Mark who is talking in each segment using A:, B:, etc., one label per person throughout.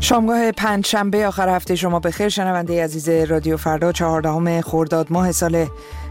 A: شامگاه پنجشنبه آخر هفته شما بخیر. شنونده عزیز رادیو فردا، 14 خرداد ماه سال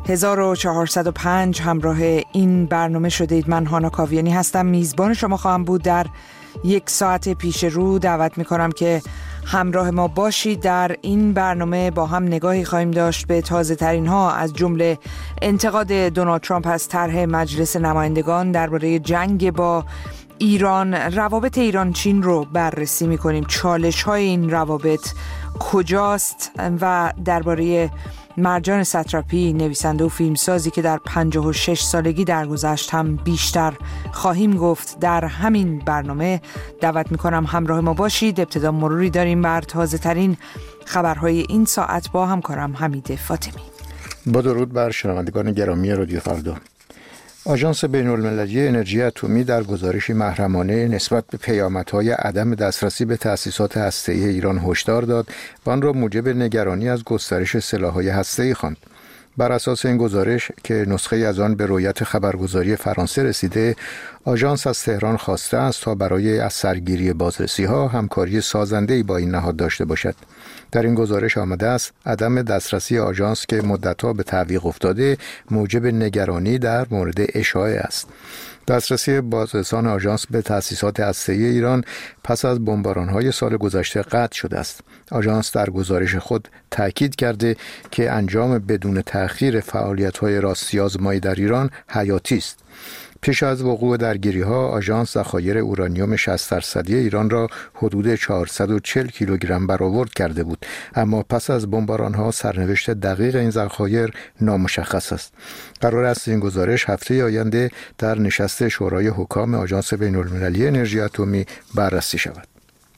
A: 1405 همراه این برنامه شدید. من هانا کاویانی هستم، میزبان شما خواهم بود در یک ساعت پیش رو. دعوت میکنم که همراه ما باشید. در این برنامه با هم نگاهی خواهیم داشت به تازه ترین ها، از جمله انتقاد دونالد ترامپ از طرح مجلس نمایندگان درباره جنگ با ایران، روابط ایران چین رو بررسی میکنیم. چالش های این روابط کجاست؟ و درباره مرجان سترپی، نویسنده و فیلمسازی که در 56 سالگی درگذشت، هم بیشتر خواهیم گفت در همین برنامه. دعوت میکنم همراه ما باشید. ابتدا مروری داریم بر تازه ترین خبرهای این ساعت با همکارم حمید فاطمی.
B: با درود بر شنوندگان گرامی رادیو فردا. آژانس بین‌المللی انرژی اتمی در گزارشی محرمانه نسبت به پیامدهای عدم دسترسی به تأسیسات هسته‌ای ایران هشدار داد و آن را موجب نگرانی از گسترش سلاح‌های هسته‌ای خواند. بر اساس این گزارش که نسخه از آن به رویت خبرگزاری فرانسه رسیده، آژانس از تهران خواسته است تا برای از سرگیری بازرسی‌ها همکاری سازنده‌ای با این نهاد داشته باشد. در این گزارش آمده است عدم دسترسی آژانس که مدت‌ها به تعویق افتاده موجب نگرانی در مورد اشاعه است. دسترسی بازرسان آژانس به تأسیسات هسته‌ای ایران پس از بمباران‌های سال گذشته قطع شده است. آژانس در گزارش خود تاکید کرده که انجام بدون تأخیر فعالیت‌های راستی آزمایی در ایران حیاتی است. پیش از وقوع درگیری‌ها، آژانس ذخایر اورانیوم 60% ایران را حدود 440 کیلوگرم برآورد کرده بود، اما پس از بمباران‌ها سرنوشت دقیق این ذخایر نامشخص است. قرار است این گزارش هفته آینده در نشست شورای حکام آژانس بین‌المللی انرژی اتمی بررسی شود.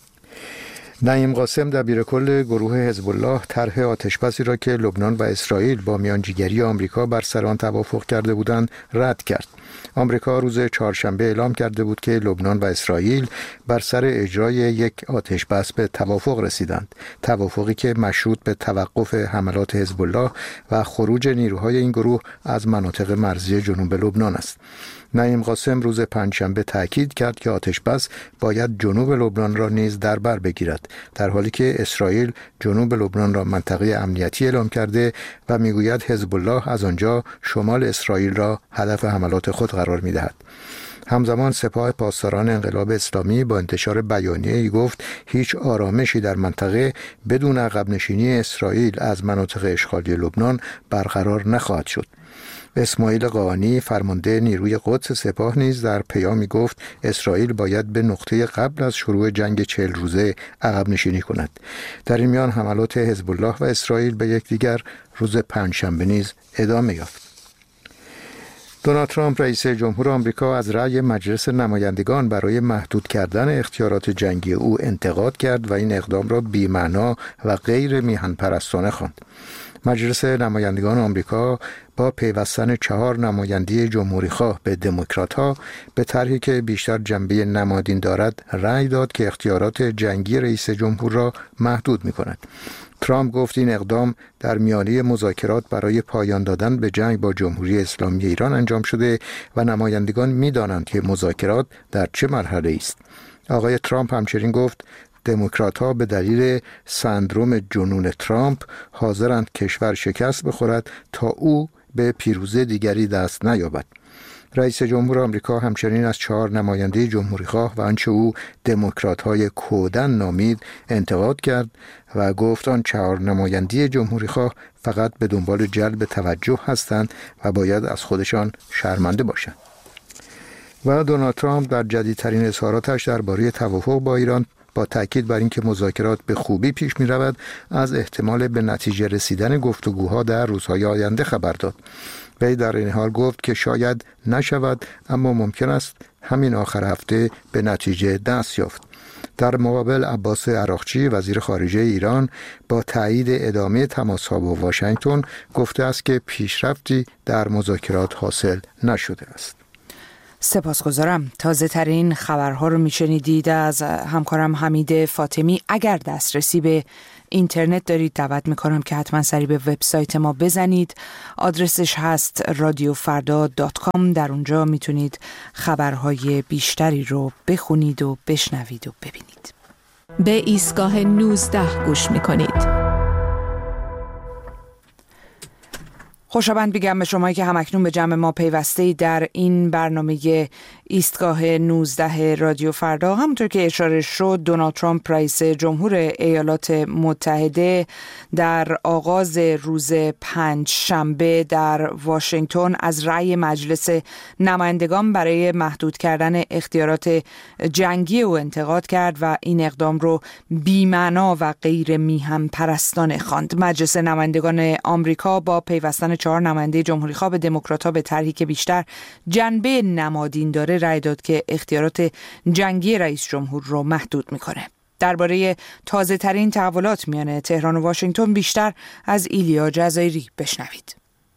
B: نعیم قاسم، دبیرکل گروه حزب الله، طرح آتشبسی را که لبنان و اسرائیل با میانجیگری آمریکا بر سر آن توافق کرده بودند رد کرد. آمریکا روز چهارشنبه اعلام کرده بود که لبنان و اسرائیل بر سر اجرای یک آتشبس به توافق رسیدند، توافقی که مشروط به توقف حملات حزب الله و خروج نیروهای این گروه از مناطق مرزی جنوب لبنان است. نعیم قاسم روز پنجشنبه تاکید کرد که آتشبس باید جنوب لبنان را نیز در بر بگیرد، در حالی که اسرائیل جنوب لبنان را منطقه امنیتی اعلام کرده و میگوید حزب الله از آنجا شمال اسرائیل را هدف حملات خود قرار می‌دهد. همزمان سپاه پاسداران انقلاب اسلامی با انتشار بیانیه‌ای گفت هیچ آرامشی در منطقه بدون عقب نشینی اسرائیل از مناطق اشغالی لبنان برقرار نخواهد شد. اسماعیل قاآنی، فرمانده نیروی قدس سپاه، نیز در پیامی گفت اسرائیل باید به نقطه قبل از شروع جنگ 40 روزه عقب نشینی کند. در این میان حملات حزب الله و اسرائیل به یکدیگر روز پنجشنبه نیز ادامه یافت. دونالد ترامپ رئیس جمهور آمریکا از رأی مجلس نمایندگان برای محدود کردن اختیارات جنگی او انتقاد کرد و این اقدام را بی‌معنا و غیر میهن‌پرستانه خواند. مجلس نمایندگان آمریکا با پیوستن 4 نماینده جمهوری‌خواه به دموکرات‌ها به طرحی که بیشتر جنبه نمادین دارد رأی داد که اختیارات جنگی رئیس جمهور را محدود می‌کند. ترامپ گفت این اقدام در میانه مذاکرات برای پایان دادن به جنگ با جمهوری اسلامی ایران انجام شده و نمایندگان می‌دانند که مذاکرات در چه مرحله است. آقای ترامپ همچنین گفت دموکرات‌ها به دلیل سندروم جنون ترامپ حاضرند کشور شکست بخورد تا او به پیروزی دیگری دست نیابد. رئیس جمهور آمریکا همچنین از 4 نماینده جمهوری‌خواه و آنچه او دموکرات‌های کودن نامید انتقاد کرد و گفت آن 4 نماینده جمهوری‌خواه فقط به دنبال جلب توجه هستند و باید از خودشان شرمنده باشند. و دونالد ترامپ در جدیدترین اظهاراتش درباره توافق با ایران با تاکید بر اینکه مذاکرات به خوبی پیش می رود از احتمال به نتیجه رسیدن گفتگوها در روزهای آینده خبر داد. وی در این حال گفت که شاید نشود، اما ممکن است همین آخر هفته به نتیجه دست یافت. در مقابل عباس عراقچی، وزیر خارجه ایران، با تایید ادامه تماس‌ها با واشنگتن گفته است که پیشرفتی در مذاکرات حاصل نشده است.
A: سپاسگزارم. تازه ترین خبرها رو میشنیدید از همکارم حمید فاطمی. اگر دسترسی به اینترنت دارید دعوت میکنم که حتما سری به وبسایت ما بزنید. آدرسش هست radiofarda.com. در اونجا میتونید خبرهای بیشتری رو بخونید و بشنوید و ببینید.
C: به ایستگاه 19 گوش می‌کنید.
A: خوشابند بگم به شما که همکنون به جمع ما پیوسته در این برنامه ایستگاه 19 رادیو فردا. همونطور که اشاره شد، دونالد ترامپ رئیس جمهور ایالات متحده در آغاز روز پنجشنبه در واشنگتن از رأی مجلس نمایندگان برای محدود کردن اختیارات جنگی او انتقاد کرد و این اقدام رو بی‌معنا و غیر میهم پرستانه خواند. مجلس نمایندگان آمریکا با پیوستن 4 نماینده جمهوری‌خواه به دموکرات‌ها به طرحی که بیشتر جنبه نمادین داره رأی داد که اختیارات جنگی رئیس جمهور رو محدود میکنه. درباره تازه ترین تحولات میان تهران و واشنگتن بیشتر از ایلیا جزایری بشنوید.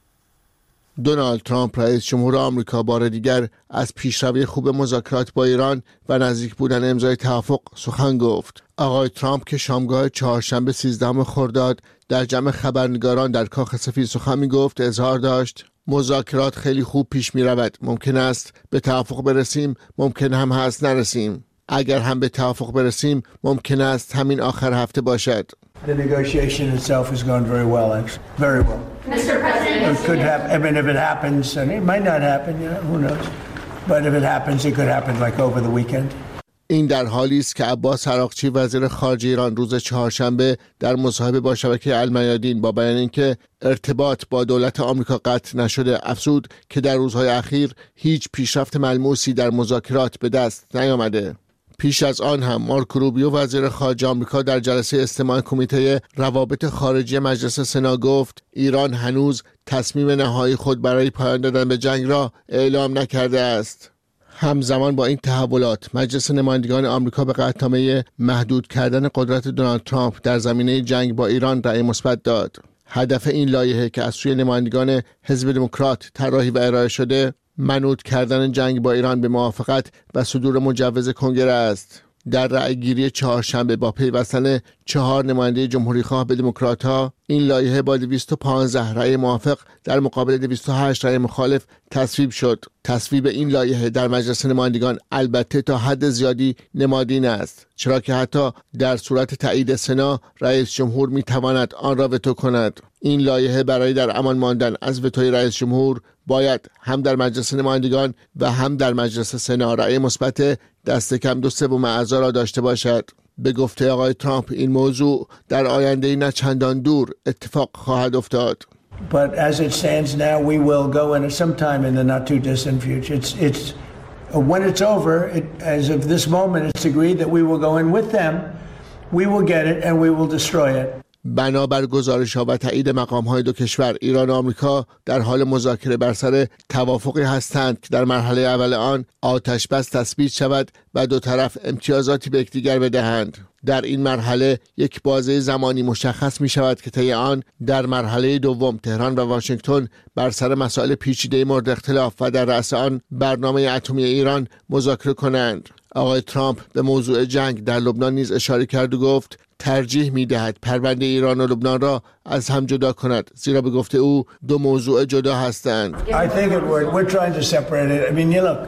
D: دونالد ترامپ رئیس جمهور آمریکا بار دیگر از پیشروی خوب مذاکرات با ایران و نزدیک بودن امضای توافق سخن گفت. آقای ترامپ که شامگاه چهارشنبه 13 خرداد در جمع خبرنگاران در کاخ سفید سخن می‌گفت، اظهار داشت مذاکرات خیلی خوب پیش می‌رود. ممکن است به توافق برسیم، ممکن هم هست نرسیم. اگر هم به توافق برسیم، ممکن است همین آخر هفته باشد.
E: The negotiation itself has gone very well, actually. Very well.
F: Mr. President,
E: It could happen. I mean, if it happens, and it might not happen, you know, who knows? But if it happens, it could happen like over the weekend.
D: این در حالی است که عباس عراقچی وزیر خارجه ایران روز چهارشنبه در مصاحبه با شبکه المیادین با بیان اینکه ارتباط با دولت آمریکا قطع نشده افزود که در روزهای اخیر هیچ پیشرفت ملموسی در مذاکرات به دست نیامده. پیش از آن هم مارک روبیو وزیر خارجه آمریکا در جلسه استماع کمیته روابط خارجی مجلس سنا گفت ایران هنوز تصمیم نهایی خود برای پایان دادن به جنگ را اعلام نکرده است. همزمان با این تحولات مجلس نمایندگان آمریکا به قطعنامه محدود کردن قدرت دونالد ترامپ در زمینه جنگ با ایران رأی مثبت داد. هدف این لایحه که از سوی نمایندگان حزب دموکرات طراحی و ارائه شده منوط کردن جنگ با ایران به موافقت و صدور مجوز کنگره است. در رأیگیری چهارشنبه با پیوستن 4 نماینده جمهوری‌خواه به دموکرات‌ها این لایحه با 215 رأی موافق در مقابل 208 رأی مخالف تصویب شد. تصویب این لایحه در مجلس نمایندگان البته تا حد زیادی نمادین است، چرا که حتی در صورت تایید سنا رئیس جمهور می‌تواند آن را وتو کند. این لایحه برای در امان ماندن از وتوی رئیس جمهور باید هم در مجلس نمایندگان و هم در مجلس سنا رأی مثبت دست کم 2/3 اعضا را داشته باشد. به گفته آقای ترامپ این موضوع در آینده نه چندان دور اتفاق خواهد افتاد.
E: But as it stands now, we will go in sometime in the not too distant future. It's when it's over, as of this moment, it's agreed that we will go in with them. We will get it and we will destroy it.
D: بنابر گزارش‌ها و تایید مقام‌های دو کشور، ایران و آمریکا در حال مذاکره بر سر توافقی هستند که در مرحله اول آن آتش بس تثبیت شود و دو طرف امتیازاتی به یکدیگر بدهند. در این مرحله یک بازه زمانی مشخص می شود که طی آن در مرحله دوم تهران و واشنگتن بر سر مسائل پیچیده مورد اختلاف و در رأس آن برنامه اتمی ایران مذاکره کنند. آقای ترامپ به موضوع جنگ در لبنان نیز اشاره کرد و گفت ترجیح می‌دهد پرونده ایران و لبنان را از هم جدا کند، زیرا به گفته او دو موضوع جدا هستند.
E: I think we're trying to separate it. I mean, you look,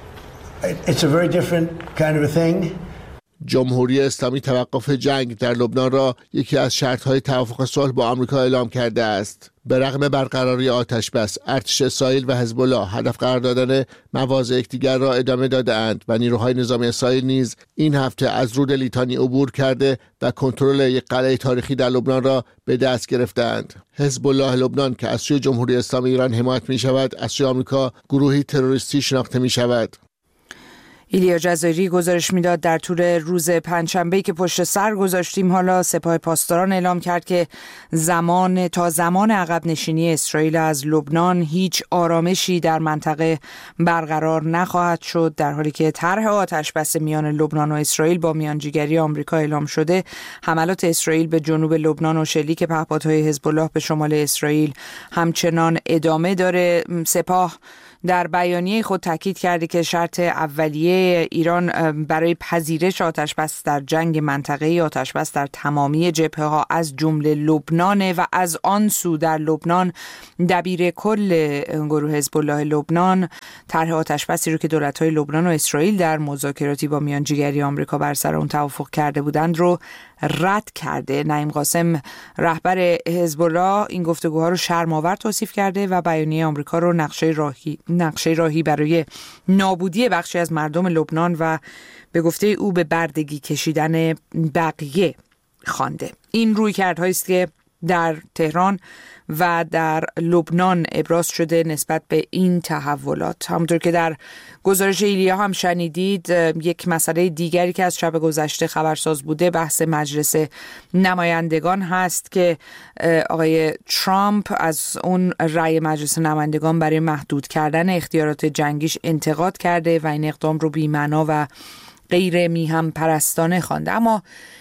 E: it's a very different kind of a thing.
D: جمهوری اسلامی توقف جنگ در لبنان را یکی از شرط‌های توافق صلح با آمریکا اعلام کرده است. به رغم برقراری آتش بس، ارتش اسرائیل و حزب الله هدف قرار دادن مواضع یکدیگر را ادامه داده‌اند و نیروهای نظامی اسرائیل نیز این هفته از رود لیتانی عبور کرده و کنترل یک قلعه تاریخی در لبنان را به دست گرفتند. حزب الله لبنان که از سوی جمهوری اسلامی ایران حمایت می‌شود، از سوی آمریکا گروهی تروریستی شناخته می‌شود.
A: ایلیا جزایری گزارش میداد در طول روز پنجشنبه‌ای که پشت سر گذاشتیم حالا سپاه پاسداران اعلام کرد که تا زمان عقب نشینی اسرائیل از لبنان هیچ آرامشی در منطقه برقرار نخواهد شد، در حالی که طرح آتش‌بس میان لبنان و اسرائیل با میانجیگری آمریکا اعلام شده. حملات اسرائیل به جنوب لبنان و شلیک پهپادهای حزب الله به شمال اسرائیل همچنان ادامه داره. سپاه در بیانیه خود تاکید کرده که شرط اولیه ایران برای پذیرش آتش‌بس در جنگ منطقه‌ای آتش‌بس در تمامی جبهه‌ها از جمله لبنان و از آن سو در لبنان دبیر کل گروه حزب الله لبنان طرح آتش‌بسی رو که دولت‌های لبنان و اسرائیل در مذاکراتی با میانجیگری آمریکا بر سر اون توافق کرده بودند رو رد کرده. نعیم قاسم رهبر حزب الله این گفتگوها رو شرم‌آور توصیف کرده و بیانیه آمریکا رو نقشه راهی برای نابودی بخشی از مردم لبنان و به گفته او به بردگی کشیدن بقیه خوانده. این رویکردهایی است که در تهران و در لبنان ابراز شده نسبت به این تحولات. همونطور که در گزارش ایلیا هم شنیدید، یک مسئله دیگری که از شب گذشته خبرساز بوده بحث مجلس نمایندگان هست که آقای ترامپ از اون رأی مجلس نمایندگان برای محدود کردن اختیارات جنگیش انتقاد کرده و این اقدام رو بی‌معنا و غیر میهم پرستانه خوانده. اما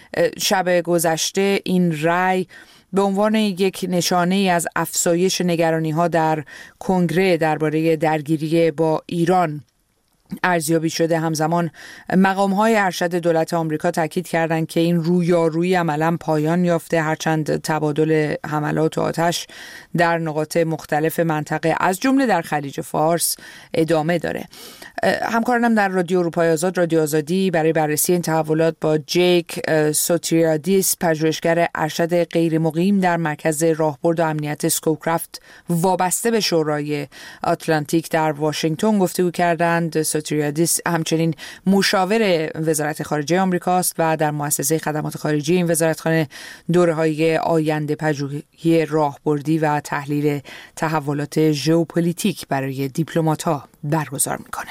A: شب گذشته این رأی به عنوان یک نشانه از افزایش نگرانی‌ها در کنگره درباره درگیری با ایران ارزیابی شده. همزمان مقام‌های ارشد دولت آمریکا تاکید کردند که این رویارویی عملاً پایان یافته، هرچند تبادل حملات و آتش در نقاط مختلف منطقه از جمله در خلیج فارس ادامه داره. همکارانم در رادیو اروپای آزاد، رادیو آزادی، برای بررسی این تحولات با جیک سوتریادیس، پژوهشگر ارشد غیر مقیم در مرکز راهبرد و امنیت سکوکرافت وابسته به شورای آتلانتیک در واشنگتن گفتگو کردند. سوتریادیس همچنین مشاور وزارت خارجه آمریکاست و در مؤسسه خدمات خارجی این وزارتخانه دوره‌های آینده پژوهی راهبردی و تحلیل تحولات ژئوپلیتیک برای دیپلمات‌ها برگزار می‌کنه.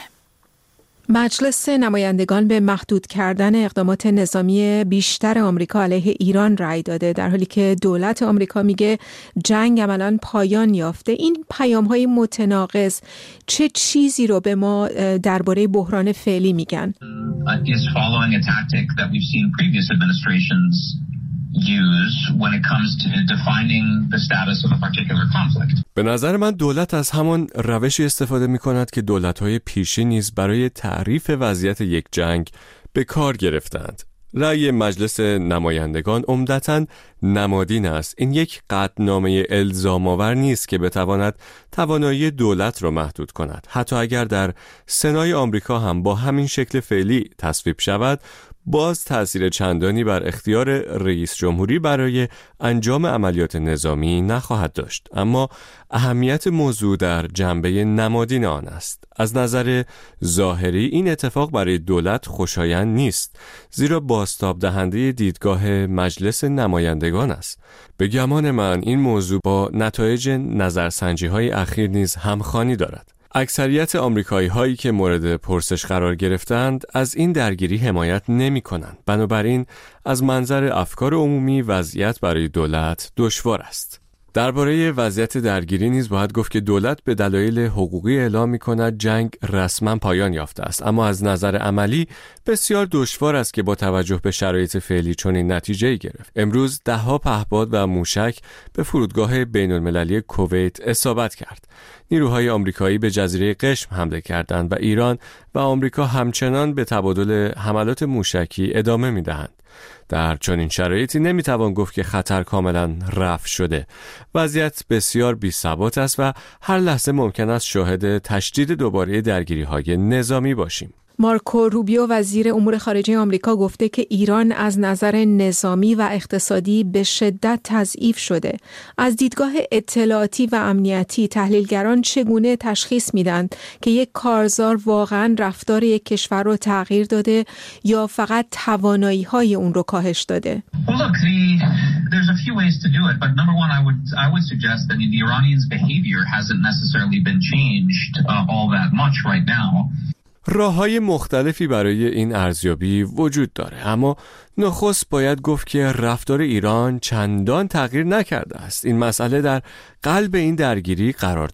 C: مجلس نمایندگان به محدود کردن اقدامات نظامی بیشتر آمریکا علیه ایران رأی داده، در حالی که دولت آمریکا میگه جنگ عملاً پایان یافته. این پیام‌های متناقض چه چیزی رو به ما درباره بحران فعلی میگن؟
F: به نظر من دولت از همان روشی استفاده می کند که دولت‌های پیشین نیز برای تعریف وضعیت یک جنگ به کار گرفتند. رأی مجلس نمایندگان عمدتاً نمادین است. این یک قطعنامه الزام‌آور نیست که بتواند توانایی دولت را محدود کند. حتی اگر در سنای آمریکا هم با همین شکل فعلی تصویب شود، باز تأثیر چندانی بر اختیار رئیس جمهوری برای انجام عملیات نظامی نخواهد داشت. اما اهمیت موضوع در جنبه نمادین آن است. از نظر ظاهری این اتفاق برای دولت خوشایند نیست، زیرا بازتاب دهنده دیدگاه مجلس نمایندگان است. به گمان من این موضوع با نتایج نظرسنجی‌های اخیر نیز همخوانی دارد. اکثریت آمریکایی هایی که مورد پرسش قرار گرفتند از این درگیری حمایت نمی کنند. بنابراین از منظر افکار عمومی وضعیت برای دولت دشوار است. درباره وضعیت درگیری نیز باید گفت که دولت به دلایل حقوقی اعلام می‌کند جنگ رسما پایان یافته است، اما از نظر عملی بسیار دشوار است که با توجه به شرایط فعلی چنین نتیجه‌ای گرفت. امروز ده‌ها پهپاد و موشک به فرودگاه بین‌المللی کویت اصابت کرد. نیروهای آمریکایی به جزیره قشم حمله کردند و ایران و آمریکا همچنان به تبادل حملات موشکی ادامه می‌دهند. در چنین شرایطی نمیتوان گفت که خطر کاملا رفع شده. وضعیت بسیار بی‌ثبات است و هر لحظه ممکن است شاهد تشدید دوباره درگیری‌های نظامی باشیم.
C: مارکو روبیو وزیر امور خارجه آمریکا گفته که ایران از نظر نظامی و اقتصادی به شدت تضعیف شده. از دیدگاه اطلاعاتی و امنیتی تحلیلگران چگونه تشخیص میدن که یک کارزار واقعا رفتار یک کشور رو تغییر داده یا فقط توانایی‌های اون رو کاهش داده؟
G: Well, look, there's a few ways to do it, but number one, I would suggest that the Iranians' behavior hasn't necessarily been changed all that much right now.
F: راه‌های مختلفی برای این ارزیابی وجود داره، اما نخست باید گفت که رفتار ایران چندان تغییر نکرده است. این مسئله در قلب این درگیری قرار دارد.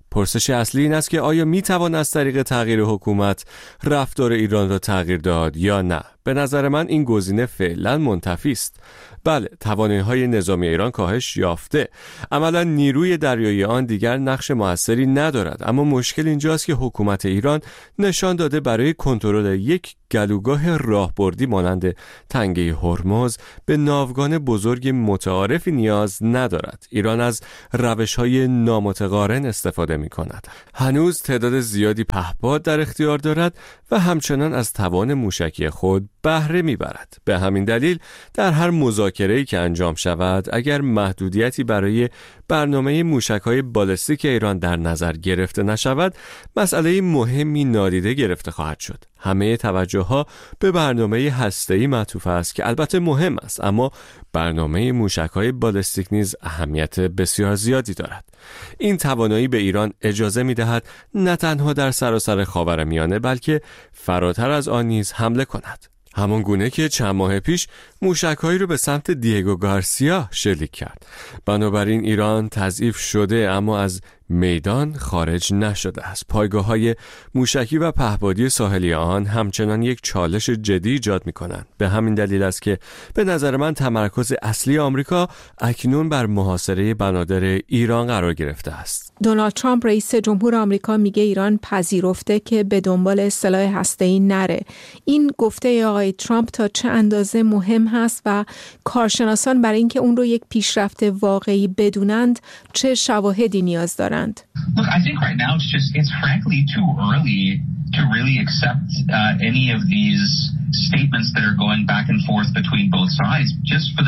F: پرسش اصلی این است که آیا میتوان از طریق تغییر حکومت رفتار ایران را تغییر داد یا نه؟ به نظر من این گزینه فعلا منتفی است. بله، توانایی‌های نظامی ایران کاهش یافته. عملاً نیروی دریایی آن دیگر نقش موثری ندارد، اما مشکل اینجاست که حکومت ایران نشان داده برای کنترل یک گلوگاه راهبردی مانند تنگه هرمز به ناوگان بزرگ متعارفی نیاز ندارد. ایران از روش‌های نامتقارن استفاده می‌کند. هنوز تعداد زیادی پهپاد در اختیار دارد و همچنان از توان موشکی خود بهره می‌برد. به همین دلیل در هر مذاکره‌ای که انجام شود، اگر محدودیتی برای برنامه موشک‌های بالستیک ایران در نظر گرفته نشود، مسئله مهمی نادیده گرفته خواهد شد. همه توجه‌ها به برنامه هسته‌ای معطوف است که البته مهم است، اما برنامه موشک‌های بالستیک نیز اهمیت بسیار زیادی دارد. این توانایی به ایران اجازه می‌دهد نه تنها در سراسر خاورمیانه بلکه فراتر از آن نیز حمله کند. همان گونه که چند ماه پیش موشک‌هایی رو به سمت دیگو گارسیا شلیک کرد. بنابراین ایران تضعیف شده اما از میدان خارج نشده است. پایگاه‌های موشکی و پهپادی ساحلی آن همچنان یک چالش جدی ایجاد می‌کنند. به همین دلیل است که به نظر من تمرکز اصلی آمریکا اکنون بر محاصره بنادر ایران قرار گرفته است.
C: دونالد ترامپ رئیس جمهور آمریکا میگه ایران پذیرفته که به دنبال سلاح هسته‌ای نره. این گفته آقای ترامپ تا چه اندازه مهم هست و کارشناسان برای اینکه اون رو یک پیشرفت واقعی بدونند چه شواهدی نیاز دارند؟
G: Look, I think right now it's frankly too early to really accept any of these statements that are going back and forth between both sides, just for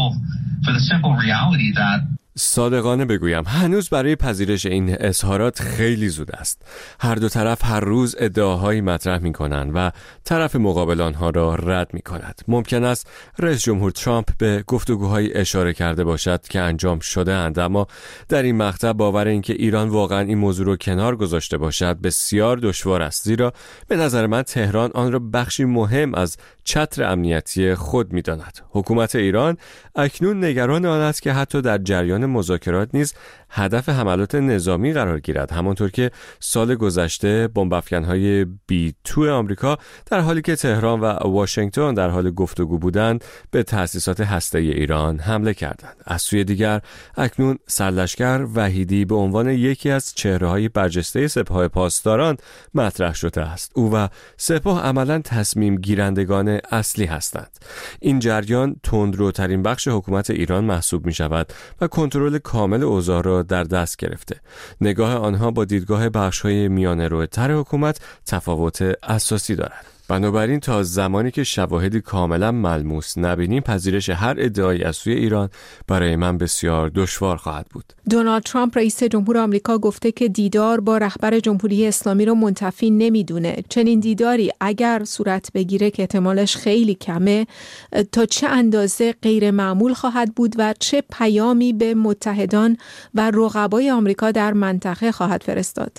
G: the simple reality that
F: صادقانه بگویم هنوز برای پذیرش این اظهارات خیلی زود است. هر دو طرف هر روز ادعاهایی مطرح می کنند و طرف مقابل آنها را رد می کند. ممکن است رئیس جمهور ترامپ به گفتگوهای اشاره کرده باشد که انجام شده اند، اما در این مقطع باور اینکه ایران واقعا این موضوع را کنار گذاشته باشد بسیار دشوار است، زیرا به نظر من تهران آن را بخشی مهم از چتر امنیتی خود می داند. حکومت ایران اکنون نگران آن است که حتی در جریان مذاکرات نیز هدف حملات نظامی قرار گیرد، همانطور که سال گذشته بمب افکن‌های B2 آمریکا در حالی که تهران و واشنگتن در حال گفتگو بودند به تأسیسات هسته‌ای ایران حمله کردند. از سوی دیگر اکنون سرلشکر وحیدی به عنوان یکی از چهره‌های برجسته سپاه پاسداران مطرح شده است. او و سپاه عملاً تصمیم گیرندگان اصلی هستند. این جریان تندروترین بخش حکومت ایران محسوب می شود و کنترل کامل اوضاع را در دست گرفته. نگاه آنها با دیدگاه بخش‌های میانه‌روتر حکومت تفاوت اساسی دارد. بنابراین تا زمانی که شواهدی کاملا ملموس نبینیم پذیرش هر ادعایی از سوی ایران برای من بسیار دشوار خواهد بود.
C: دونالد ترامپ رئیس جمهور آمریکا گفته که دیدار با رهبر جمهوری اسلامی رو منتفی نمیدونه. چنین دیداری اگر صورت بگیره که احتمالش خیلی کمه، تا چه اندازه غیر معمول خواهد بود و چه پیامی به متحدان و رقبای آمریکا در منطقه خواهد فرستاد؟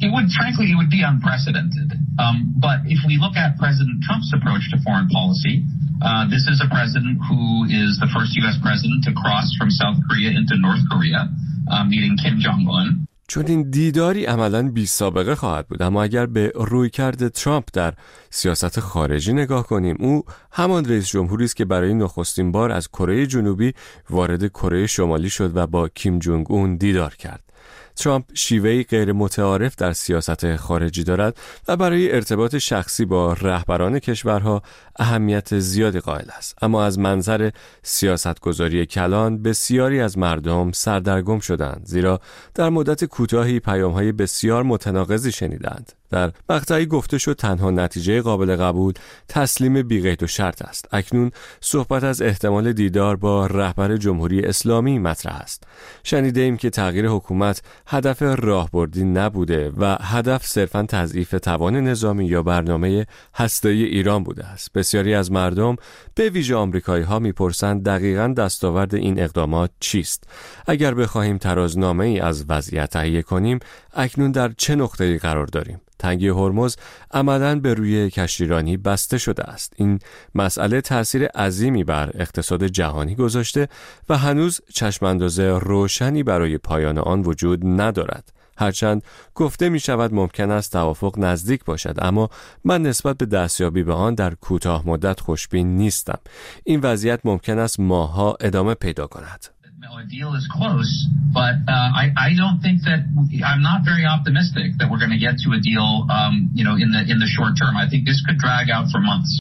G: It would be unprecedented. But if we look at President Trump's approach to foreign policy, this is a president who is the first U.S. president to cross from South Korea into North Korea, meeting Kim Jong-un.
F: چون این دیداری عملاً بی سابقه خواهد بود، اما اگر به رویکرد ترامپ در سیاست خارجی نگاه کنیم، او همان رئیس جمهوری است که برای نخستین بار از کره جنوبی وارد کره شمالی شد و با کیم جونگ اون دیدار کرد. ترامپ شیوهی غیر متعارف در سیاست خارجی دارد و برای ارتباط شخصی با رهبران کشورها اهمیت زیادی قائل است، اما از منظر سیاستگذاری کلان بسیاری از مردم سردرگم شدند، زیرا در مدت کوتاهی پیام‌های بسیار متناقضی شنیدند. در مقطعی گفته شد تنها نتیجه قابل قبول تسلیم بی‌قید و شرط است. اکنون صحبت از احتمال دیدار با رهبر جمهوری اسلامی مطرح است. شنیده ایم که تغییر حکومت هدف راهبردی نبوده و هدف صرفاً تضعیف توان نظامی یا برنامه هسته‌ای ایران بوده است. بسیاری از مردم به ویژه آمریکایی‌ها می‌پرسند دقیقاً دستاورد این اقدامات چیست؟ اگر بخواهیم ترازنامه‌ای از وضعیت تهیه کنیم، اکنون در چه نقطه‌ای قرار داریم؟ تنگه هرمز عملاً به روی کشتیرانی بسته شده است. این مسئله تأثیر عظیمی بر اقتصاد جهانی گذاشته و هنوز چشم‌انداز روشنی برای پایان آن وجود ندارد. هرچند گفته می شود ممکن است توافق نزدیک باشد، اما من نسبت به دستیابی به آن در کوتاه مدت خوشبین نیستم. این وضعیت ممکن است ماه‌ها ادامه پیدا کند.
G: A deal is close, but I don't think that I'm not very optimistic that we're going to get to a deal, in the short term. I think this could drag out for months.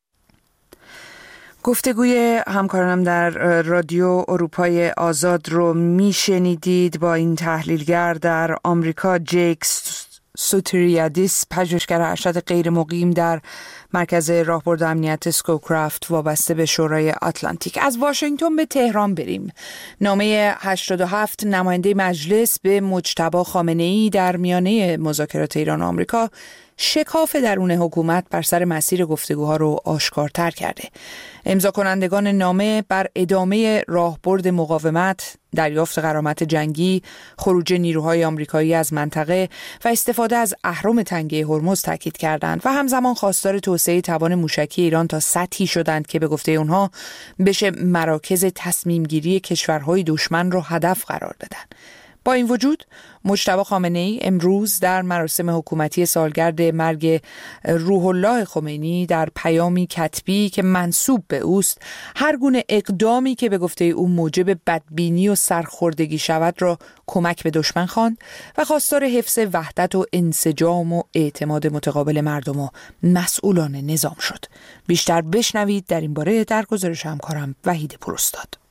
A: گفتگوی همکارانم در رادیو اروپای آزاد رو میشنیدید با این تحلیلگر در آمریکا، جیک سوتریادیس، پژوهشگر ارشد غیر مقیم در مرکز راهبرد امنیت اسکوکرافت وابسته به شورای آتلانتیک. از واشنگتن به تهران بریم. نامه 87 نماینده مجلس به مجتبی خامنه‌ای در میانه مذاکرات ایران و آمریکا شکاف درون حکومت بر سر مسیر گفتگوها رو آشکارتر کرده. امضا کنندگان نامه بر ادامه راهبرد مقاومت، دریافت غرامت جنگی، خروج نیروهای آمریکایی از منطقه و استفاده از اهرم تنگه هرمز تاکید کردند و همزمان خواستار توسعه توان موشکی ایران تا سطحی شدند که به گفته اونها بشه مراکز تصمیم گیری کشورهای دشمن رو هدف قرار دادن. با این وجود مجتبی خامنه‌ای امروز در مراسم حکومتی سالگرد مرگ روح الله خمینی در پیامی کتبی که منسوب به اوست هر گونه اقدامی که به گفته او موجب بدبینی و سرخوردگی شود را کمک به دشمن خواند و خواستار حفظ وحدت و انسجام و اعتماد متقابل مردم و مسئولان نظام شد. بیشتر بشنوید در این باره در گزارش همکارم وحید پروستاد.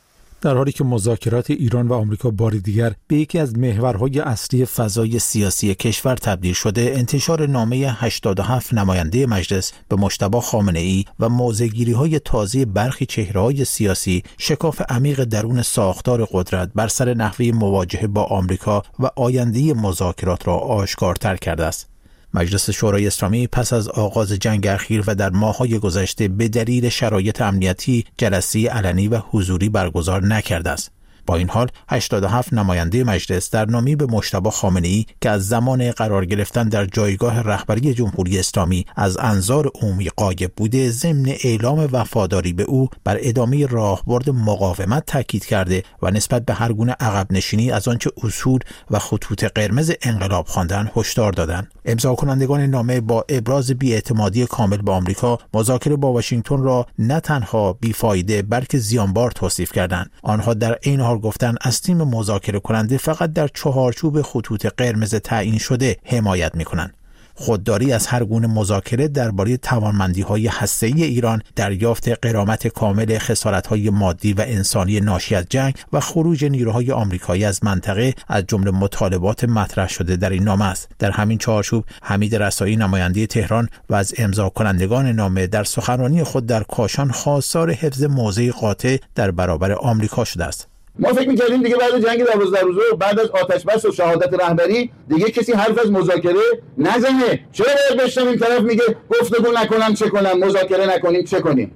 H: در حالی که مذاکرات ایران و آمریکا بار دیگر به یکی از محورهای اصلی فضای سیاسی کشور تبدیل شده، انتشار نامه 87 نماینده مجلس به مجتبی خامنه‌ای و موضع‌گیری‌های تازه برخی چهره‌های سیاسی شکاف عمیق درون ساختار قدرت بر سر نحوه مواجهه با آمریکا و آینده مذاکرات را آشکارتر کرده است. مجلس شورای اسلامی پس از آغاز جنگ اخیر و در ماه‌های گذشته به دلیل شرایط امنیتی جلسه علنی و حضوری برگزار نکرده است. با این حال 87 نماینده مجلس در نامه‌ای به مجتبی خامنه‌ای که از زمان قرار گرفتن در جایگاه رهبری جمهوری اسلامی از انظار عمومی غایب بوده، ضمن اعلام وفاداری به او بر ادامه راهبرد مقاومت تاکید کرده و نسبت به هر گونه عقب نشینی از آنچه اصول و خطوط قرمز انقلاب خواندند هشدار دادند. امضا کنندگان نامه با ابراز بی‌اعتمادی کامل به آمریکا، مذاکره با واشنگتن را نه تنها بیفایده بلکه زیانبار توصیف کردند. آنها در عین حال گفتند از تیم مذاکره کننده فقط در چهارچوب خطوط قرمز تعیین شده حمایت می‌کنند. خودداری از هر گونه مذاکره درباره توانمندی‌های هسته‌ای ایران، دریافت غرامت کامل خسارت‌های مادی و انسانی ناشی از جنگ و خروج نیروهای آمریکایی از منطقه از جمله مطالبات مطرح شده در این نامه است. در همین چارچوب حمید رسایی نماینده تهران و از امضا کنندگان نامه در سخنرانی خود در کاشان خواستار حفظ موضع قاطع در برابر آمریکا شده است.
I: ما فکر می‌کردیم دیگه بعد جنگ 12 روزه و بعد از آتش بس و شهادت رهبری دیگه کسی حرف از مذاکره نزنه. چرا باید بشنم این طرف میگه گفتگو نکنم چه کنم، مذاکره نکنیم چه کنیم؟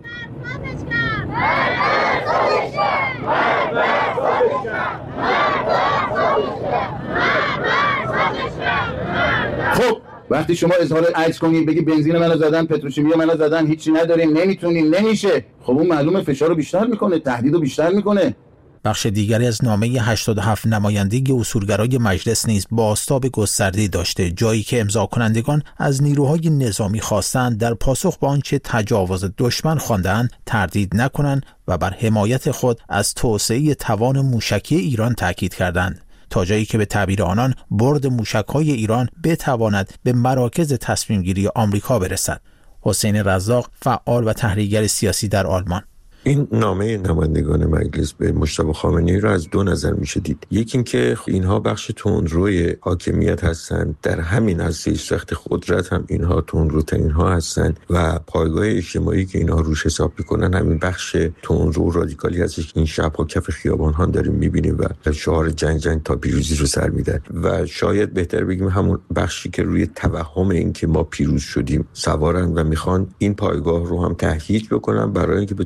I: خب وقتی شما اظهار عجز کنید بگی بنزین منو زدن، پتروشیمی منو زدن، هیچی نداریم، نمیتونیم، نمیشه، خب اون معلومه فشار رو بیشتر میکنه، تهدید رو بیشتر میکنه.
H: بخش دیگری از نامه 87 نمایندگی اصولگرای مجلس نیز بازتاب گسترده‌ای داشته، جایی که امضا کنندگان از نیروهای نظامی خواستند در پاسخ به آنچه تجاوز دشمن خواندند تردید نکنند و بر حمایت خود از توسعه توان موشکی ایران تاکید کردند، تا جایی که به تعبیر آنان برد موشک‌های ایران بتواند به مراکز تصمیم‌گیری آمریکا برسد. حسین رزاق، فعال و تحلیلگر سیاسی در آلمان:
J: این نامه نمایندگان مجلس به مجتبی خامنه‌ای را از دو نظر میشه دید. یکی این که اینها بخش تندروی حاکمیت هستند، در همین هسته سخت قدرت هم اینها تندروترین ها هستند و پایگاه اجتماعی که اینها روش حساب میکنن همین بخش تندرو و رادیکالی هستش که این شب‌ها کف خیابان ها داریم میبینیم و شعار جنگ تا پیروزی رو سر میدن و شاید بهتر بگیم همون بخشی که روی توهم این که ما پیروز شدیم سوارن و میخوان این پایگاه رو هم تهییج بکنن برای اینکه بتونن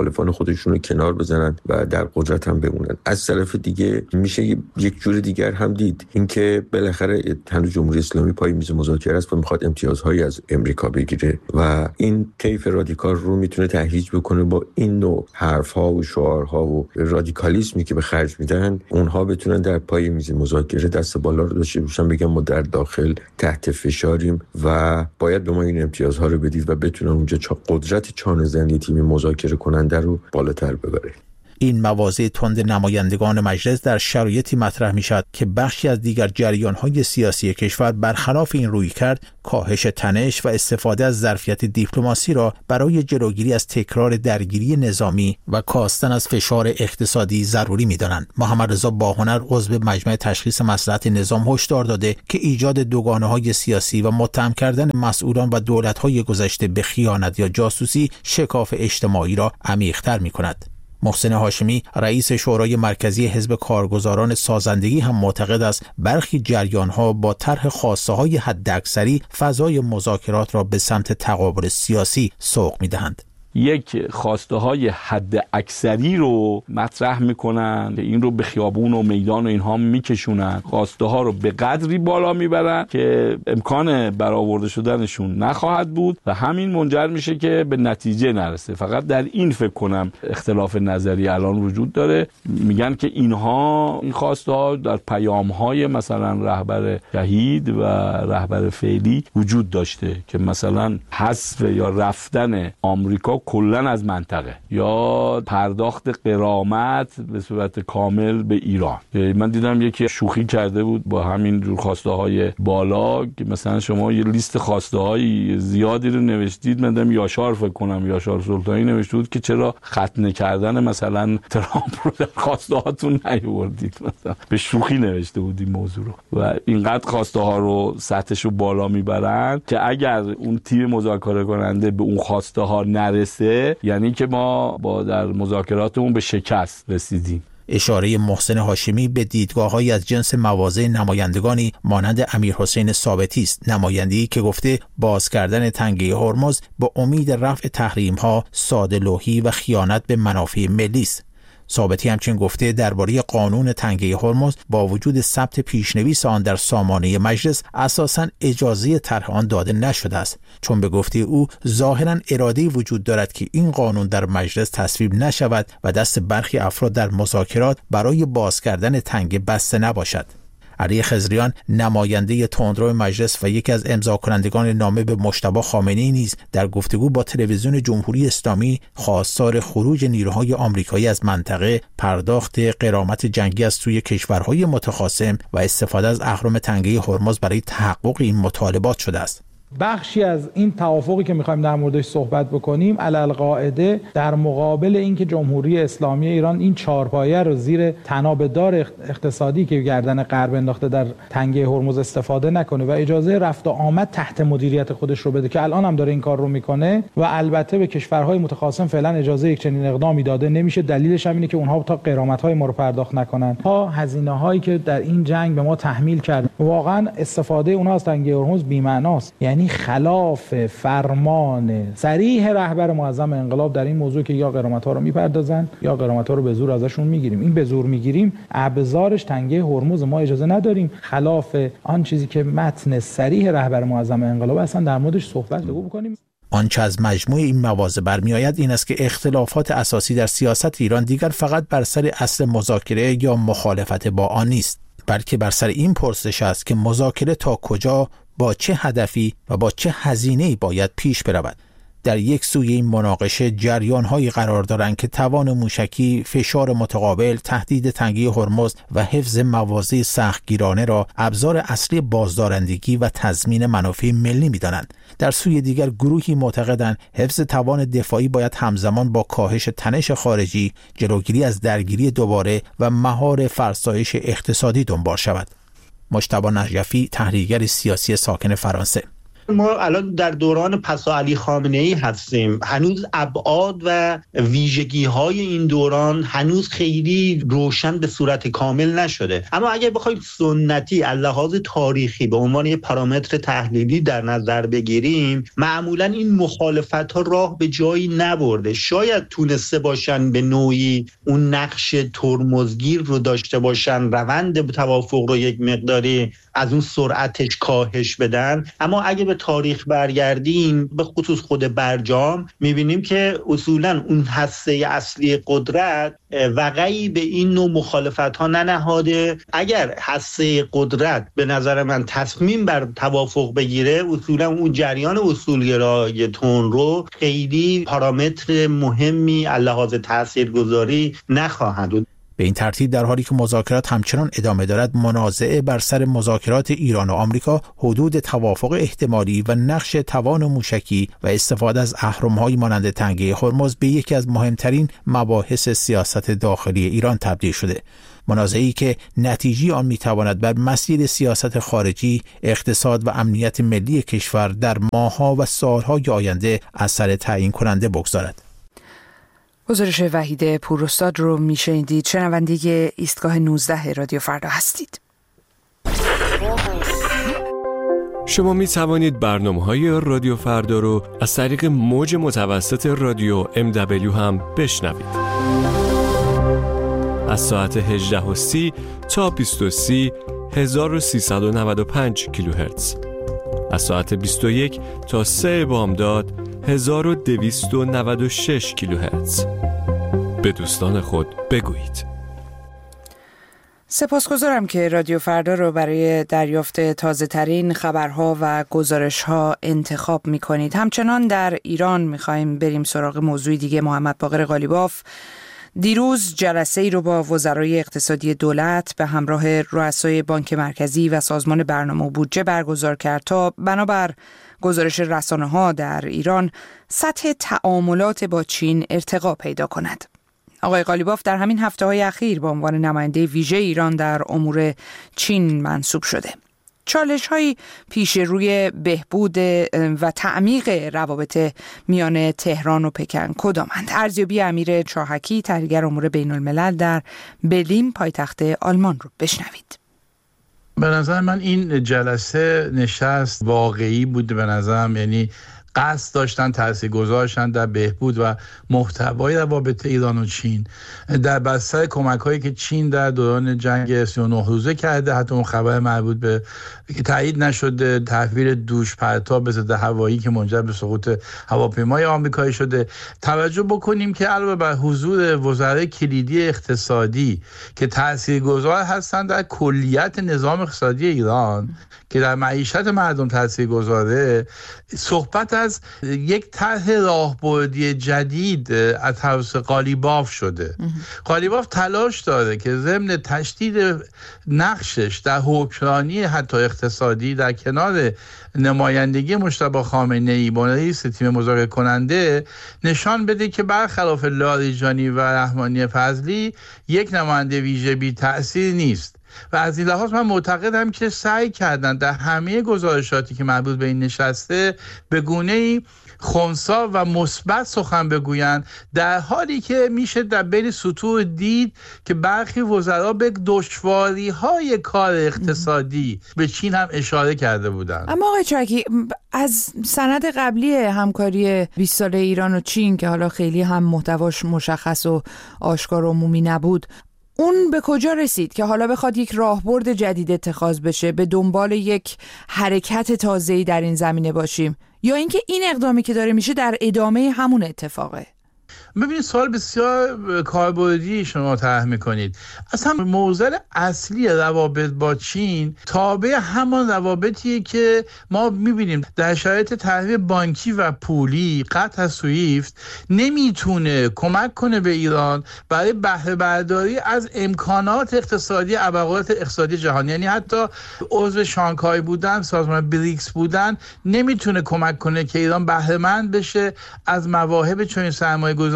J: مخالفان خودشون رو کنار بزنن و در قدرت هم بمونن. از طرف دیگه میشه یک جور دیگر هم دید، اینکه بالاخره هنوز جمهوری اسلامی پای میز مذاکره است و میخواد امتیازهایی از امریکا بگیره و این طیف رادیکال رو میتونه تهییج بکنه با این نوع حرفها و شعارها و رادیکالیسمی که به خرج میدن، اونها بتونن در پای میز مذاکره دست بالا رو داشته باشن، بگن ما در داخل تحت فشاریم و باید به ما این امتیازها رو بدید و بتونن اونجا قدرت چانه‌زنی تیم مذاکره کننده رو بالاتر ببره.
H: این مواضع تند نمایندگان مجلس در شرایطی مطرح می‌شود که بخشی از دیگر جریان‌های سیاسی کشور برخلاف این رویکرد کاهش تنش و استفاده از ظرفیت دیپلماسی را برای جلوگیری از تکرار درگیری نظامی و کاستن از فشار اقتصادی ضروری می‌دانند. محمد رضا باهنر عضو مجمع تشخیص مصلحت نظام هشدار داده که ایجاد دوگانه‌های سیاسی و متهم کردن مسئولان و دولت‌های گذشته به خیانت یا جاسوسی شکاف اجتماعی را عمیق‌تر می‌کند. محسن هاشمی رئیس شورای مرکزی حزب کارگزاران سازندگی هم معتقد است برخی جریان‌ها با طرح خواسته‌های حداکثری فضای مذاکرات را به سمت تقابل سیاسی سوق می‌دهند.
K: یک خواسته های حد اکثری رو مطرح میکنن، این رو به خیابون و میدان و اینها میکشونن، خواسته ها رو به قدری بالا میبرن که امکان برآورده شدنشون نخواهد بود و همین منجر میشه که به نتیجه نرسه. فقط در این فکر کنم اختلاف نظری الان وجود داره. میگن که این خواسته ها در پیام های مثلا رهبر شهید و رهبر فعلی وجود داشته که مثلا حذف یا رفتن آمریکا کلن از منطقه یا پرداخت غرامت به صورت کامل به ایران. من دیدم یکی شوخی کرده بود با همین جور خواسته های بالا که مثلا شما یه لیست خواسته های زیادی رو نوشتید، من دیدم یاشار فکر کنم یاشار سلطانی نوشته بود که چرا ختنه کردن مثلا ترامپ رو در خواسته هاتون نیاوردید، مثلا به شوخی نوشته بود این موضوع رو. و اینقدر خواسته ها رو سطحش رو بالا میبرن که اگر اون تیم مذاکره کننده به اون خواسته ها نرسه یعنی که ما با در مذاکراتمون به شکست رسیدیم.
H: اشاره محسن هاشمی به دیدگاه‌هایی از جنس مواضع نمایندگانی مانند امیرحسین ثابتی است، نماینده‌ای که گفته باز کردن تنگه هرمز با امید رفع تحریم‌ها ساده‌لوحی و خیانت به منافع ملی است. ثابتی همچنین گفته درباره قانون تنگه هرمز با وجود ثبت پیشنویس آن در سامانه مجلس اساساً اجازه طرح آن داده نشده است، چون به گفته او ظاهراً اراده‌ای وجود دارد که این قانون در مجلس تصویب نشود و دست برخی افراد در مذاکرات برای باز کردن تنگه بسته نباشد. علی خضریان نماینده تندرو مجلس و یکی از امضا کنندگان نامه به مجتبی خامنه‌ای نیز در گفتگو با تلویزیون جمهوری اسلامی خواستار خروج نیروهای آمریکایی از منطقه، پرداخت غرامت جنگی از سوی کشورهای متخاصم و استفاده از اهرم تنگه هرمز برای تحقق این مطالبات شده است.
L: بخشی از این توافقی که می‌خوایم در موردش صحبت بکنیم علالقاعده در مقابل اینکه جمهوری اسلامی ایران این چهارپایه رو زیر تنابدار اقتصادی که گردن غرب انداخته در تنگه هرمز استفاده نکنه و اجازه رفت و آمد تحت مدیریت خودش رو بده که الان هم داره این کار رو میکنه و البته به کشورهای متخاصم فعلا اجازه یک چنین اقدامی داده نمیشه. دلیلش هم اینه که اونها تا غرامت‌های ما رو پرداخت نکنن، تا هزینه‌هایی که در این جنگ به ما تحمیل کرد. واقعا استفاده اونها از تنگه هرمز بی‌معناست، یعنی خلاف فرمان صریح رهبر معظم انقلاب در این موضوع که یا غرامت‌ها رو میپردازن یا غرامت‌ها رو به زور ازشون میگیریم. این به زور میگیریم ابزارش تنگه هرمز، ما اجازه نداریم. خلاف آن چیزی که متن صریح رهبر معظم انقلاب اصلا در موردش صحبت بکنیم.
H: آنچه از مجموع این مواضع برمی‌آید این است که اختلافات اساسی در سیاست ایران دیگر فقط بر سر اصل مذاکره یا مخالفت با آن نیست، بلکه بر سر این پرسش است که مذاکره تا کجا، با چه هدفی و با چه هزینه‌ای باید پیش برود. در یک سوی این مناقشه جریان‌هایی قرار دارند که توان موشکی، فشار متقابل، تهدید تنگه هرمز و حفظ مواضع سختگیرانه را ابزار اصلی بازدارندگی و تضمین منافع ملی می‌دانند. در سوی دیگر گروهی معتقدند حفظ توان دفاعی باید همزمان با کاهش تنش خارجی، جلوگیری از درگیری دوباره و مهار فرسایش اقتصادی دنبال شود. مجتبی نجفی، تحلیلگر سیاسی ساکن فرانسه:
M: ما الان در دوران پسا علی خامنه‌ای هستیم. هنوز ابعاد و ویژگی‌های این دوران هنوز خیلی روشن به صورت کامل نشده. اما اگر بخوایم سنتی از لحاظ تاریخی به عنوان یک پارامتر تحلیلی در نظر بگیریم، معمولاً این مخالفت‌ها راه به جایی نبرده. شاید تونسته باشن به نوعی اون نقش ترمزگیر رو داشته باشن، روند توافق رو یک مقداری از اون سرعتش کاهش بدن. اما اگه به تاریخ برگردیم، به خصوص خود برجام، میبینیم که اصولاً اون هسته اصلی قدرت وقعی به این نوع مخالفت ها ننهاده. اگر هسته قدرت به نظر من تصمیم بر توافق بگیره، اصولاً اون جریان اصولگرای تندرو خیلی پارامتر مهمی از لحاظ تاثیرگذاری نخواهند بود.
H: به این ترتیب در حالی که مذاکرات همچنان ادامه دارد، منازعه بر سر مذاکرات ایران و آمریکا، حدود توافق احتمالی و نقش توان موشکی و استفاده از اهرم‌های مانند تنگه هرمز به یکی از مهمترین مباحث سیاست داخلی ایران تبدیل شده. منازعه‌ای که نتیجه آن میتواند بر مسیر سیاست خارجی، اقتصاد و امنیت ملی کشور در ماه‌ها و سال‌های آینده اثر تعیین کننده بگذارد.
A: گزارش وحید پوراستاد رو میشنیدید. شنونده ایستگاه 19 رادیو فردا هستید.
F: شما می توانید برنامه‌های رادیو فردا رو از طریق موج متوسط رادیو MW هم بشنوید. از ساعت 18:30 تا 20:30 1395 کیلوهرتز. از ساعت 21 تا 3 بامداد 1296 کیلوهرتز. به دوستان خود بگویید.
A: سپاسگزارم که رادیو فردا رو برای دریافت تازه ترین خبرها و گزارش ها انتخاب می کنید. همچنان در ایران می خواهیم بریم سراغ موضوع دیگه. محمد باقر قالیباف دیروز جلسه ای رو با وزرای اقتصادی دولت به همراه رؤسای بانک مرکزی و سازمان برنامه و بودجه برگزار کرد تا بنابر گزارش رسانه‌ها در ایران سطح تعاملات با چین ارتقا پیدا کند. آقای قالیباف در همین هفته‌های اخیر به عنوان نماینده ویژه ایران در امور چین منصوب شده. چالش‌های پیش روی بهبود و تعمیق روابط میان تهران و پکن کدامند؟ ارزیابی امیر چاهکی، تحلیلگر امور بین‌الملل در برلین پایتخت آلمان رو بشنوید.
N: به نظر من این جلسه نشست واقعی بود. به نظرم یعنی قصد داشتن تاثیرگذارشن در بهبود و محتوای روابط ایران و چین در بستر کمک‌هایی که چین در دوران جنگ 39 روزه کرده. حتی اون خبر مربوط به که تایید نشده تحویل دوش پرتاب ضد هوایی که منجر به سقوط هواپیمای آمریکایی شده. توجه بکنیم که علاوه بر حضور وزرای کلیدی اقتصادی که تاثیرگذار هستند در کلیت نظام اقتصادی ایران که در معیشت مردم تاثیرگذاره، صحبت از یک طرح راهبردی جدید از طرف قالیباف شده. قالیباف تلاش داره که ضمن تشدید نقشش در حکمرانی حتی اقتصادی در کنار نمایندگی مجتبی خامنه‌ای با رئیس تیم مذاکره کننده نشان بده که برخلاف لاریجانی و رحمانی فضلی یک نماینده ویژه بی تأثیر نیست. و از این لحاظ من معتقدم که سعی کردن در همه گزارشاتی که مربوط به این نشسته به گونه‌ای خنثی و مثبت سخن بگویند، در حالی که میشه در بین سطور دید که برخی وزرا به دشواری‌های کار اقتصادی به چین هم اشاره کرده بودند.
A: اما آقای چاهکی، از سند قبلی همکاری 20 ساله ایران و چین که حالا خیلی هم محتواش مشخص و آشکار و عمومی نبود، اون به کجا رسید که حالا بخواد یک راهبرد جدید اتخاذ بشه، به دنبال یک حرکت تازه‌ای در این زمینه باشیم، یا اینکه این اقدامی که داره میشه در ادامه همون اتفاقه؟
N: ببینید سوال بسیار کاربردی شما طرح میکنید. اصلا موضوع اصلی روابط با چین تابع همان روابطیه که ما میبینیم در شرایط تحریم بانکی و پولی. قطع سویفت نمیتونه کمک کنه به ایران برای بهره برداری از امکانات اقتصادی ابرقدرت اقتصادی جهانی. یعنی حتی عضو شانگهای بودن، سازمان بریکس بودن، نمیتونه کمک کنه که ایران بهره مند بشه از مواهب چنین سرمایه‌گذاری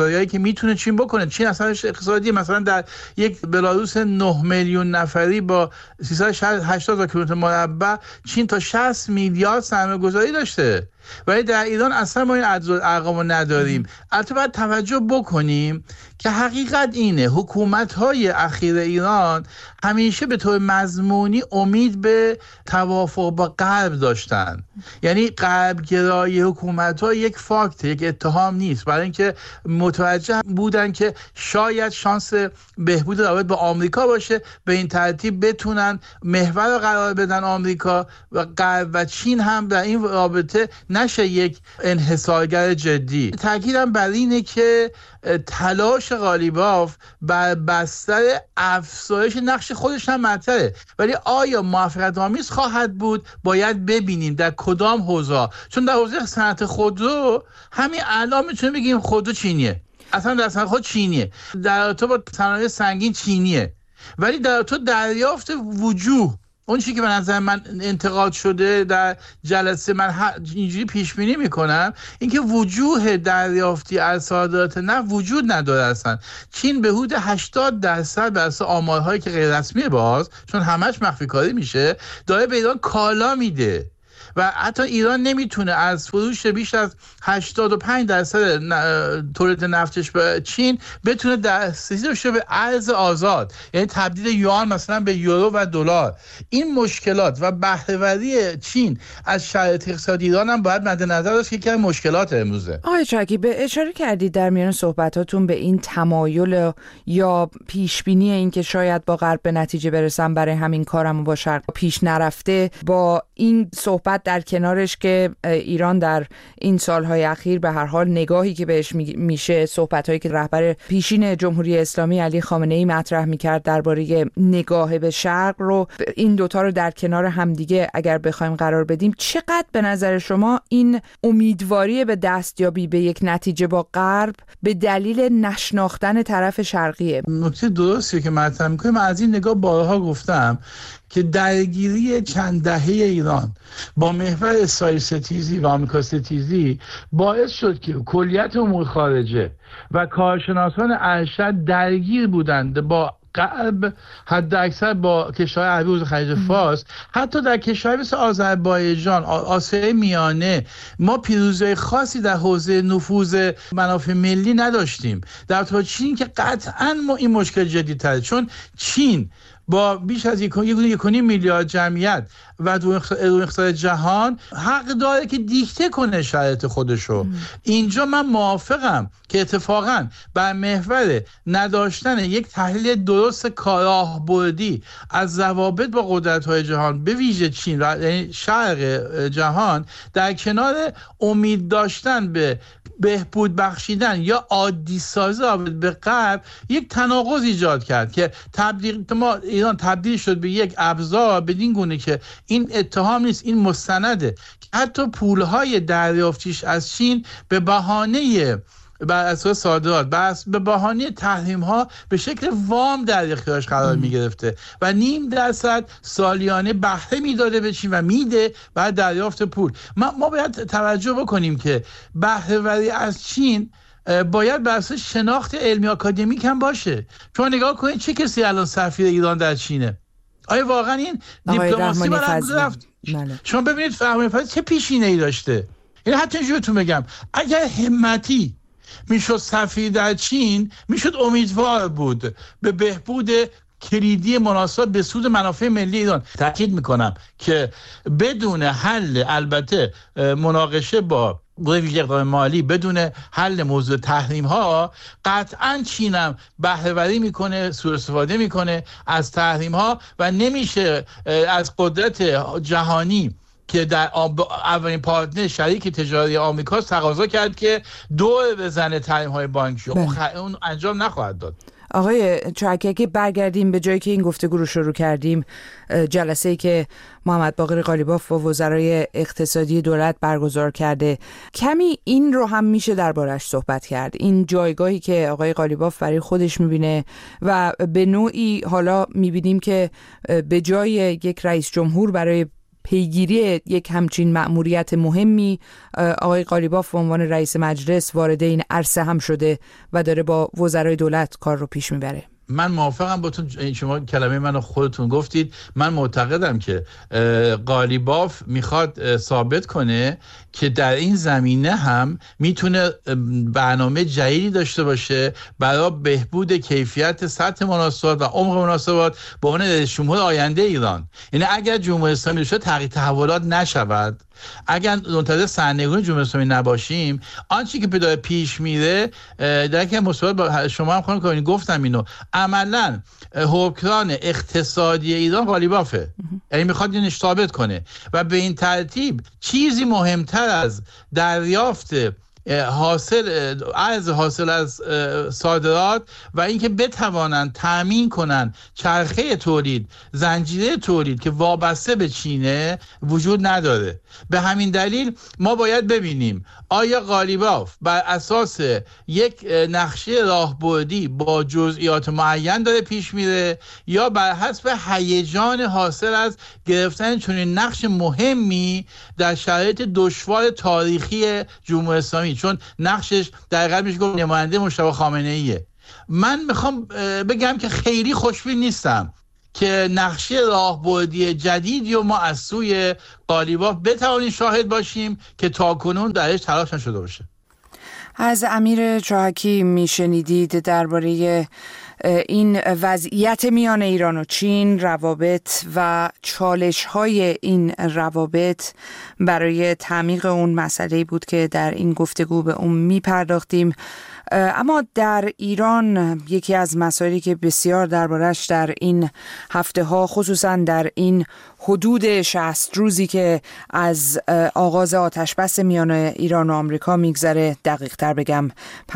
N: گذاریایی که میتونه چین بکنه. چین اصلا اقتصادی مثلا در یک بلاروس 9 میلیون نفری با 380,000 کیلومتر مربع چین تا 60 میلیارد سرمایه‌گذاری داشته، ولی در ایران اصلا ما این ارقامو نداریم. البته باید توجه بکنیم که حقیقت اینه حکومت‌های اخیر ایران همیشه به طور مضمونی امید به توافق با غرب داشتن. یعنی غرب گرایی حکومت‌ها یک فاکت، یک اتهام نیست، برای اینکه متوجه بودن که شاید شانس بهبود روابط با آمریکا باشه، به این ترتیب بتونن محور رو قرار بدن آمریکا و غرب و چین هم در این رابطه نشه یک انحصارگر جدی. تاکیدم بر اینه که تلاش قالیباف بر بستر افزایش نقش خودش هم مطرحه، ولی آیا موفقیت آمیز خواهد بود باید ببینیم در کدام حوزه. چون در حوزه صنعت خودرو همین الان میتونیم بگیم خودرو چینیه، اصلا در صنعت خود چینیه، در تو با صنایع سنگین چینیه، ولی در تو دریافت وجوه، اون چیزی که به نظر من انتقاد شده در جلسه، من اینجوری پیش بینی میکنم اینکه وجوه دریافتی از صادرات نفت وجود نداره. اصلا چین به حدود 80% بر اساس آمارهایی که غیر رسمی باز، چون همش مخفی کاری میشه، داره به ایران کالا میده و حتی ایران نمیتونه از فروش بیش از 85% تولید نفتش به چین بتونه دسترسی داشته به ارز آزاد، یعنی تبدیل یوان مثلا به یورو و دلار. این مشکلات و بهره‌وری چین از شرایط اقتصادی ایران هم باید مد نظر داشت که یکی از مشکلات امروزه.
A: آقای چاکی، به اشاره کردید در میان صحبتاتون به این تمایل یا پیش بینی این که شاید با غرب به نتیجه برسن، برای همین کارم با شرق پیش نرفته. با این صحبت در کنارش که ایران در این سالهای اخیر به هر حال نگاهی که بهش میشه، صحبت‌هایی که رهبر پیشین جمهوری اسلامی علی خامنه‌ای مطرح میکرد درباره نگاه به شرق رو، این دوتا رو در کنار همدیگه اگر بخوایم قرار بدیم، چقدر به نظر شما این امیدواری به دستیابی به یک نتیجه با غرب به دلیل نشناختن طرف شرقیه؟
N: نکته درستیه که مطرح می‌کنیم. من از این نگاه بارها گفتم که درگیری چند دهه ایران با محور اسرائیل ستیزی و آمریکا ستیزی باعث شد که کلیت امور خارجه و کارشناسان ارشد درگیر بودند با غرب، حد اکثر با کشورهای عربی حوزه خلیج فارس، حتی در کشورهای مثل آذربایجان، آسیای میانه ما پیروزی خاصی در حوزه نفوذ منافع ملی نداشتیم. در تو چین که قطعاً ما این مشکل جدی‌تره، چون چین با بیش از 1.5 میلیارد جمعیت و دو اقتصاد جهان حق داره که دیکته کنه شرایط خودشو. اینجا من موافقم که اتفاقا بر محور نداشتن یک تحلیل درست کارآهبردی از روابط با قدرت‌های جهان، به ویژه چین و شرق جهان، در کنار امید داشتن به بهبود بخشیدن یا عادی سازی به غرب، یک تناقض ایجاد کرد که ایران تبدیل شد به یک ابزار، بدین گونه که این اتهام نیست، این مستنده، که حتی پولهای دریافتیش از چین به بهانه بر اساس صادرات، بس به بهانه تحریم ها به شکل وام در اختیارش قرار می گرفته و 0.5% سالیانه بهره میداده به چین و میده بعد دریافت پول. ما باید توجه بکنیم که بهره وری از چین باید بر اساس شناخت علمی آکادمیک هم باشه. چون نگاه کنید چه کسی الان سفیر ایران در چینه؟ آیا واقعا این دیپلماسی برای رفت؟ شما ببینید فرمانده فضلی چه پیشینه‌ای داشته. این حتی اینجورتون بگم اگر همتی میشد سفیر در چین، میشد امیدوار بود به بهبود کلیدی مناسب به سود منافع ملی ایران. تاکید میکنم که بدون حل، البته مناقشه با ویژه اقدام مالی، بدون حل موضوع تحریم ها، قطعا چین هم بهره وری میکنه، سوء استفاده میکنه از تحریم ها و نمیشه از قدرت جهانی که در اولین پارتنر شریک تجاری آمریکا تقاضا کرد که دور بزنه تحریم‌های بانکی. اون انجام نخواهد داد.
A: آقای چاکی، اگه برگردیم به جایی که این گفتگو رو شروع کردیم، جلسه‌ای که محمد باقر قالیباف با وزرای اقتصادی دولت برگزار کرده، کمی این رو هم میشه دربارش صحبت کرد، این جایگاهی که آقای قالیباف برای خودش میبینه و به نوعی حالا میبینیم که به جای یک رئیس جمهور برای پیگیری یک همچین مأموریت مهمی آقای قالیباف به عنوان رئیس مجلس وارد این عرصه هم شده و داره با وزرای دولت کار رو پیش میبره.
N: من موافقم با شما کلمه منو خودتون گفتید. من معتقدم که قالیباف میخواد ثابت کنه که در این زمینه هم میتونه برنامه جدیدی داشته باشه برای بهبود کیفیت سطح مناسبات و عمق مناسبات به عنوان شمول آینده ایران. یعنی اگر جمهوری اسلامی شد تغییر تحولات نشود، اگر منتظر سرنگونی جمهوری اسلامی نباشیم، آنچه که داره پیش میره در که مصاحبه با شما هم خانم کاویانی گفتم اینو، عملاً حکمران اقتصادی ایران قالیبافه. یعنی میخواد اینو ثابت کنه و به این ترتیب چیزی مهمتر از دریافت حاصل از صادرات و اینکه بتوانند تامین کنند چرخه تولید، زنجیره تولید که وابسته به چینه وجود نداره. به همین دلیل ما باید ببینیم آیا قالیباف بر اساس یک نقشه راهبردی با جزئیات معین داره پیش میره یا بر حسب هیجان حاصل از گرفتن چنین نقش مهمی در شرایط دشوار تاریخی جمهوری اسلامی، چون نقشش دقیقاً میشه گفت نماینده مجتبی خامنه‌ایه. من میخوام بگم که خیلی خوشبین نیستم که نقشه راهبردی جدیدی و ما از سوی قالیباف بتوانیم شاهد باشیم که تاکنون درش تلاش نشده باشه.
A: از امیر جاهکی میشنیدید درباره این وضعیت میان ایران و چین، روابط و چالش‌های این روابط برای تعمیق اون مسئله‌ای بود که در این گفتگو به اون میپرداختیم. اما در ایران یکی از مسائلی که بسیار دربارش در این هفته ها، خصوصا در این حدود 60 روزی که از آغاز آتشبس میان ایران و آمریکا میگذره، دقیق تر بگم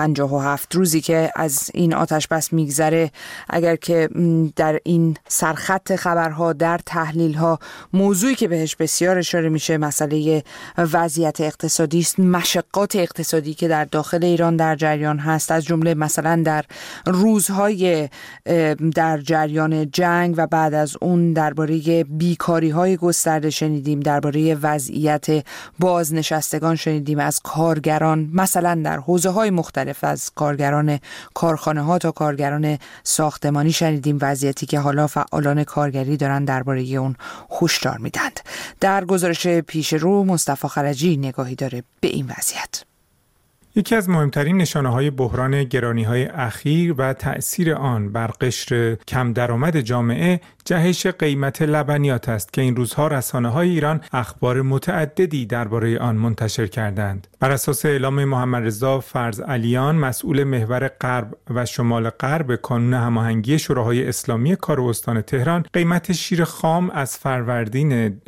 A: 57 روزی که از این آتشبس میگذره، اگر که در این سرخط خبرها، در تحلیل‌ها، موضوعی که بهش بسیار اشاره میشه مسئله وضعیت اقتصادی است، مشقات اقتصادی که در داخل ایران در جریان هست، از جمله مثلا در روزهای در جریان جنگ و بعد از اون درباره بیکاری‌های گسترده شنیدیم، درباره وضعیت بازنشستگان شنیدیم، از کارگران مثلا در حوزه‌های مختلف، از کارگران کارخانه‌ها تا کارگران ساختمانی شنیدیم، وضعیتی که حالا فعالان کارگری دارن درباره اون هشدار میدند. در گزارش پیش رو مصطفی خرجی نگاهی داره به این وضعیت.
O: یکی از مهمترین نشانه‌های بحران گرانی‌های اخیر و تأثیر آن بر قشر کم درآمد جامعه جهش قیمت لبنیات است که این روزها رسانه‌های ایران اخبار متعددی درباره آن منتشر کردند. بر اساس اعلام محمد رضا فرزعلیان، مسئول محور غرب و شمال غرب کانون هماهنگی شوراهای اسلامی کار استان تهران، قیمت شیر خام از فروردین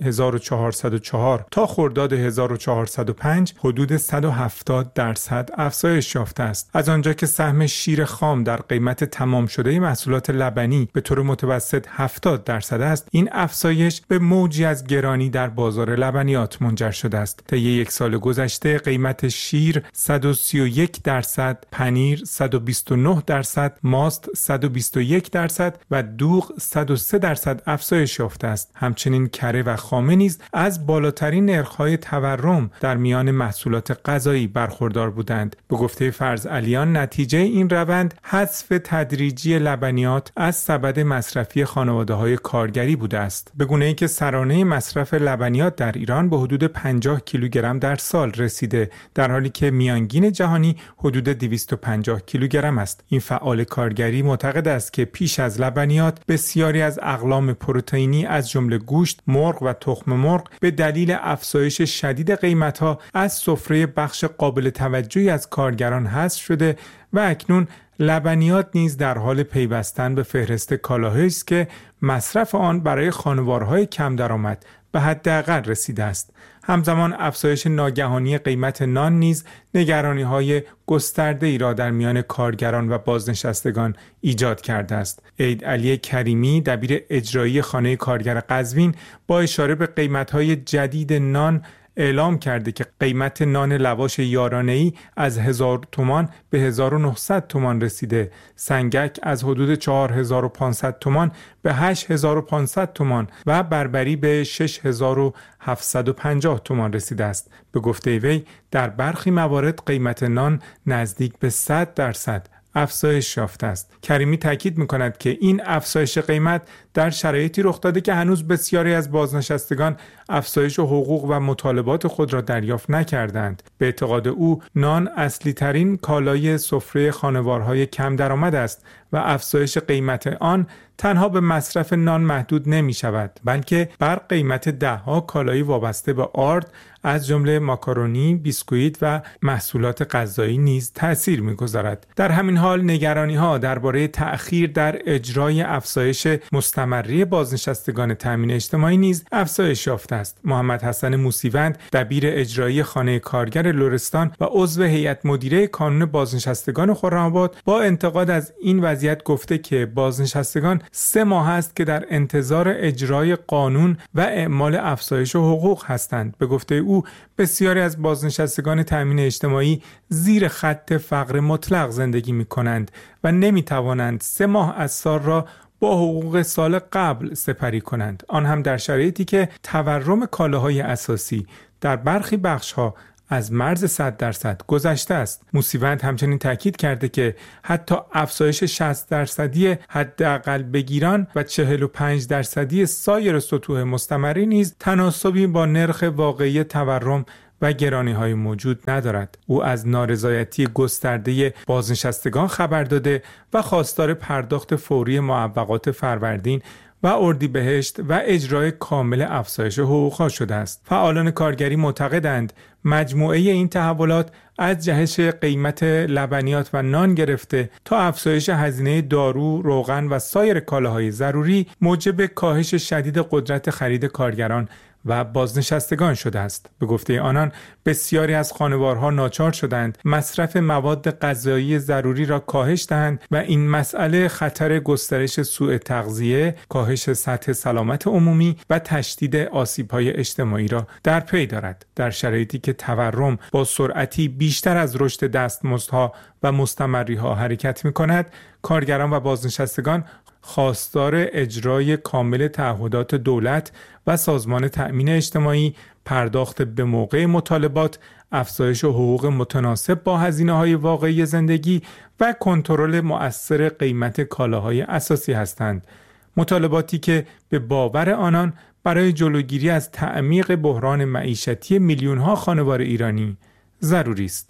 O: 1404 تا خرداد 1405 حدود 170% افزایش یافته است. از آنجا که سهم شیر خام در قیمت تمام شده محصولات لبنی به طور متوسط 70% است، این افزایش به موجی از گرانی در بازار لبنیات منجر شده است. طی یک سال گذشته قیمت شیر 131%، پنیر 129%، ماست 121% و دوغ 103% افزایش یافته است. همچنین کره و خامه نیز از بالاترین نرخ‌های تورم در میان محصولات غذایی برخوردار بودند. به گفته فرزعلیان، نتیجه این روند حذف تدریجی لبنیات از سبد مصرفی خانواده‌های کارگری بوده است، به گونه‌ای که سرانه مصرف لبنیات در ایران به حدود 50 کیلوگرم در سال رسیده، در حالی که میانگین جهانی حدود 250 کیلوگرم است. این فعال کارگری معتقد است که پیش از لبنیات بسیاری از اقلام پروتئینی از جمله گوشت، مرغ و تخم مرغ به دلیل افزایش شدید قیمت‌ها از سفره بخش قابل توجهی از کارگران حذف شده و اکنون لبنیات نیز در حال پیوستن به فهرست کالاهایی است که مصرف آن برای خانوارهای کم درآمد به حداقل رسیده است. همزمان افزایش ناگهانی قیمت نان نیز نگرانی‌های گسترده‌ای را در میان کارگران و بازنشستگان ایجاد کرده است. عید علی کریمی، دبیر اجرایی خانه کارگر قزوین، با اشاره به قیمت‌های جدید نان اعلام کرده که قیمت نان لواش یارانه‌ای از 1000 تومان به 1900 تومان رسیده، سنگک از حدود 4500 تومان به 8500 تومان و بربری به 6750 تومان رسیده است. به گفته وی در برخی موارد قیمت نان نزدیک به 100% افزایش یافته است. کریمی تاکید می‌کند که این افزایش قیمت در شرایطی رخ داده که هنوز بسیاری از بازنشستگان افزایش حقوق و مطالبات خود را دریافت نکردند. به اعتقاد او نان اصلی ترین کالای سفره خانوارهای کم درآمد است و افزایش قیمت آن تنها به مصرف نان محدود نمی شود، بلکه بر قیمت ده‌ها کالای وابسته به آرد از جمله ماکارونی، بیسکویت و محصولات غذایی نیز تأثیر می‌گذارد. در همین حال نگرانی‌ها درباره تأخیر در اجرای افزایش مستمری بازنشستگان تامین اجتماعی نیز افزایش یافته است. محمد حسن موسیوند، دبیر اجرایی خانه کارگر لرستان و عضو هیئت مدیره کانون بازنشستگان خرم‌آباد، با انتقاد از این وضعیت گفته که بازنشستگان 3 ماه است که در انتظار اجرای قانون و اعمال افزایش حقوق هستند. به گفته او بسیاری از بازنشستگان تامین اجتماعی زیر خط فقر مطلق زندگی می‌کنند و نمی‌توانند 3 ماه از سال را با حقوق سال قبل سپری کنند، آن هم در شرایطی که تورم کالاهای اساسی در برخی بخش‌ها از مرز 100% گذشته است. موسیوند همچنین تاکید کرده که حتی افزایش 60% حداقل بگیران و 45% سایر سطوح مستمری نیز تناسبی با نرخ واقعی تورم و گرانی‌های موجود ندارد. او از نارضایتی گسترده بازنشستگان خبر داده و خواستار پرداخت فوری معوقات فروردین و اردیبهشت و اجرای کامل افزایش حقوق‌ها شده است. فعالان کارگری معتقدند مجموعه این تحولات از جهش قیمت لبنیات و نان گرفته تا افزایش هزینه دارو، روغن و سایر کالاهای ضروری موجب کاهش شدید قدرت خرید کارگران و بازنشستگان شده است. به گفته آنان بسیاری از خانوارها ناچار شدند مصرف مواد غذایی ضروری را کاهش دهند و این مسئله خطر گسترش سوء تغذیه، کاهش سطح سلامت عمومی و تشدید آسیب‌های اجتماعی را در پی دارد. در شرایطی که تورم با سرعتی بیشتر از رشد دستمزدها و مستمری‌ها حرکت می‌کند، کارگران و بازنشستگان خواستار اجرای کامل تعهدات دولت و سازمان تأمین اجتماعی، پرداخت به موقع مطالبات، افزایش حقوق متناسب با هزینه‌های واقعی زندگی و کنترل مؤثر قیمت کالاهای اساسی هستند. مطالباتی که به باور آنان برای جلوگیری از تعمیق بحران معیشتی میلیون‌ها خانوار ایرانی ضروری است.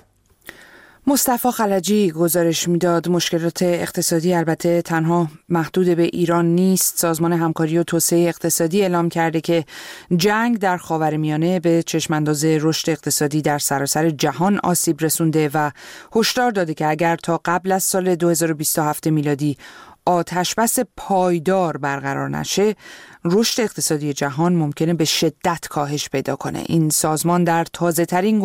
A: مصطفی خلجی گزارش میداد مشکلات اقتصادی البته تنها محدود به ایران نیست. سازمان همکاری و توسعه اقتصادی اعلام کرده که جنگ در خاورمیانه به چشمانداز رشد اقتصادی در سراسر جهان آسیب رسونده و هشدار داده که اگر تا قبل از سال 2027 میلادی آتشبس پایدار برقرار نشه، رشد اقتصادی جهان ممکنه به شدت کاهش پیدا کنه. این سازمان در تازه ترین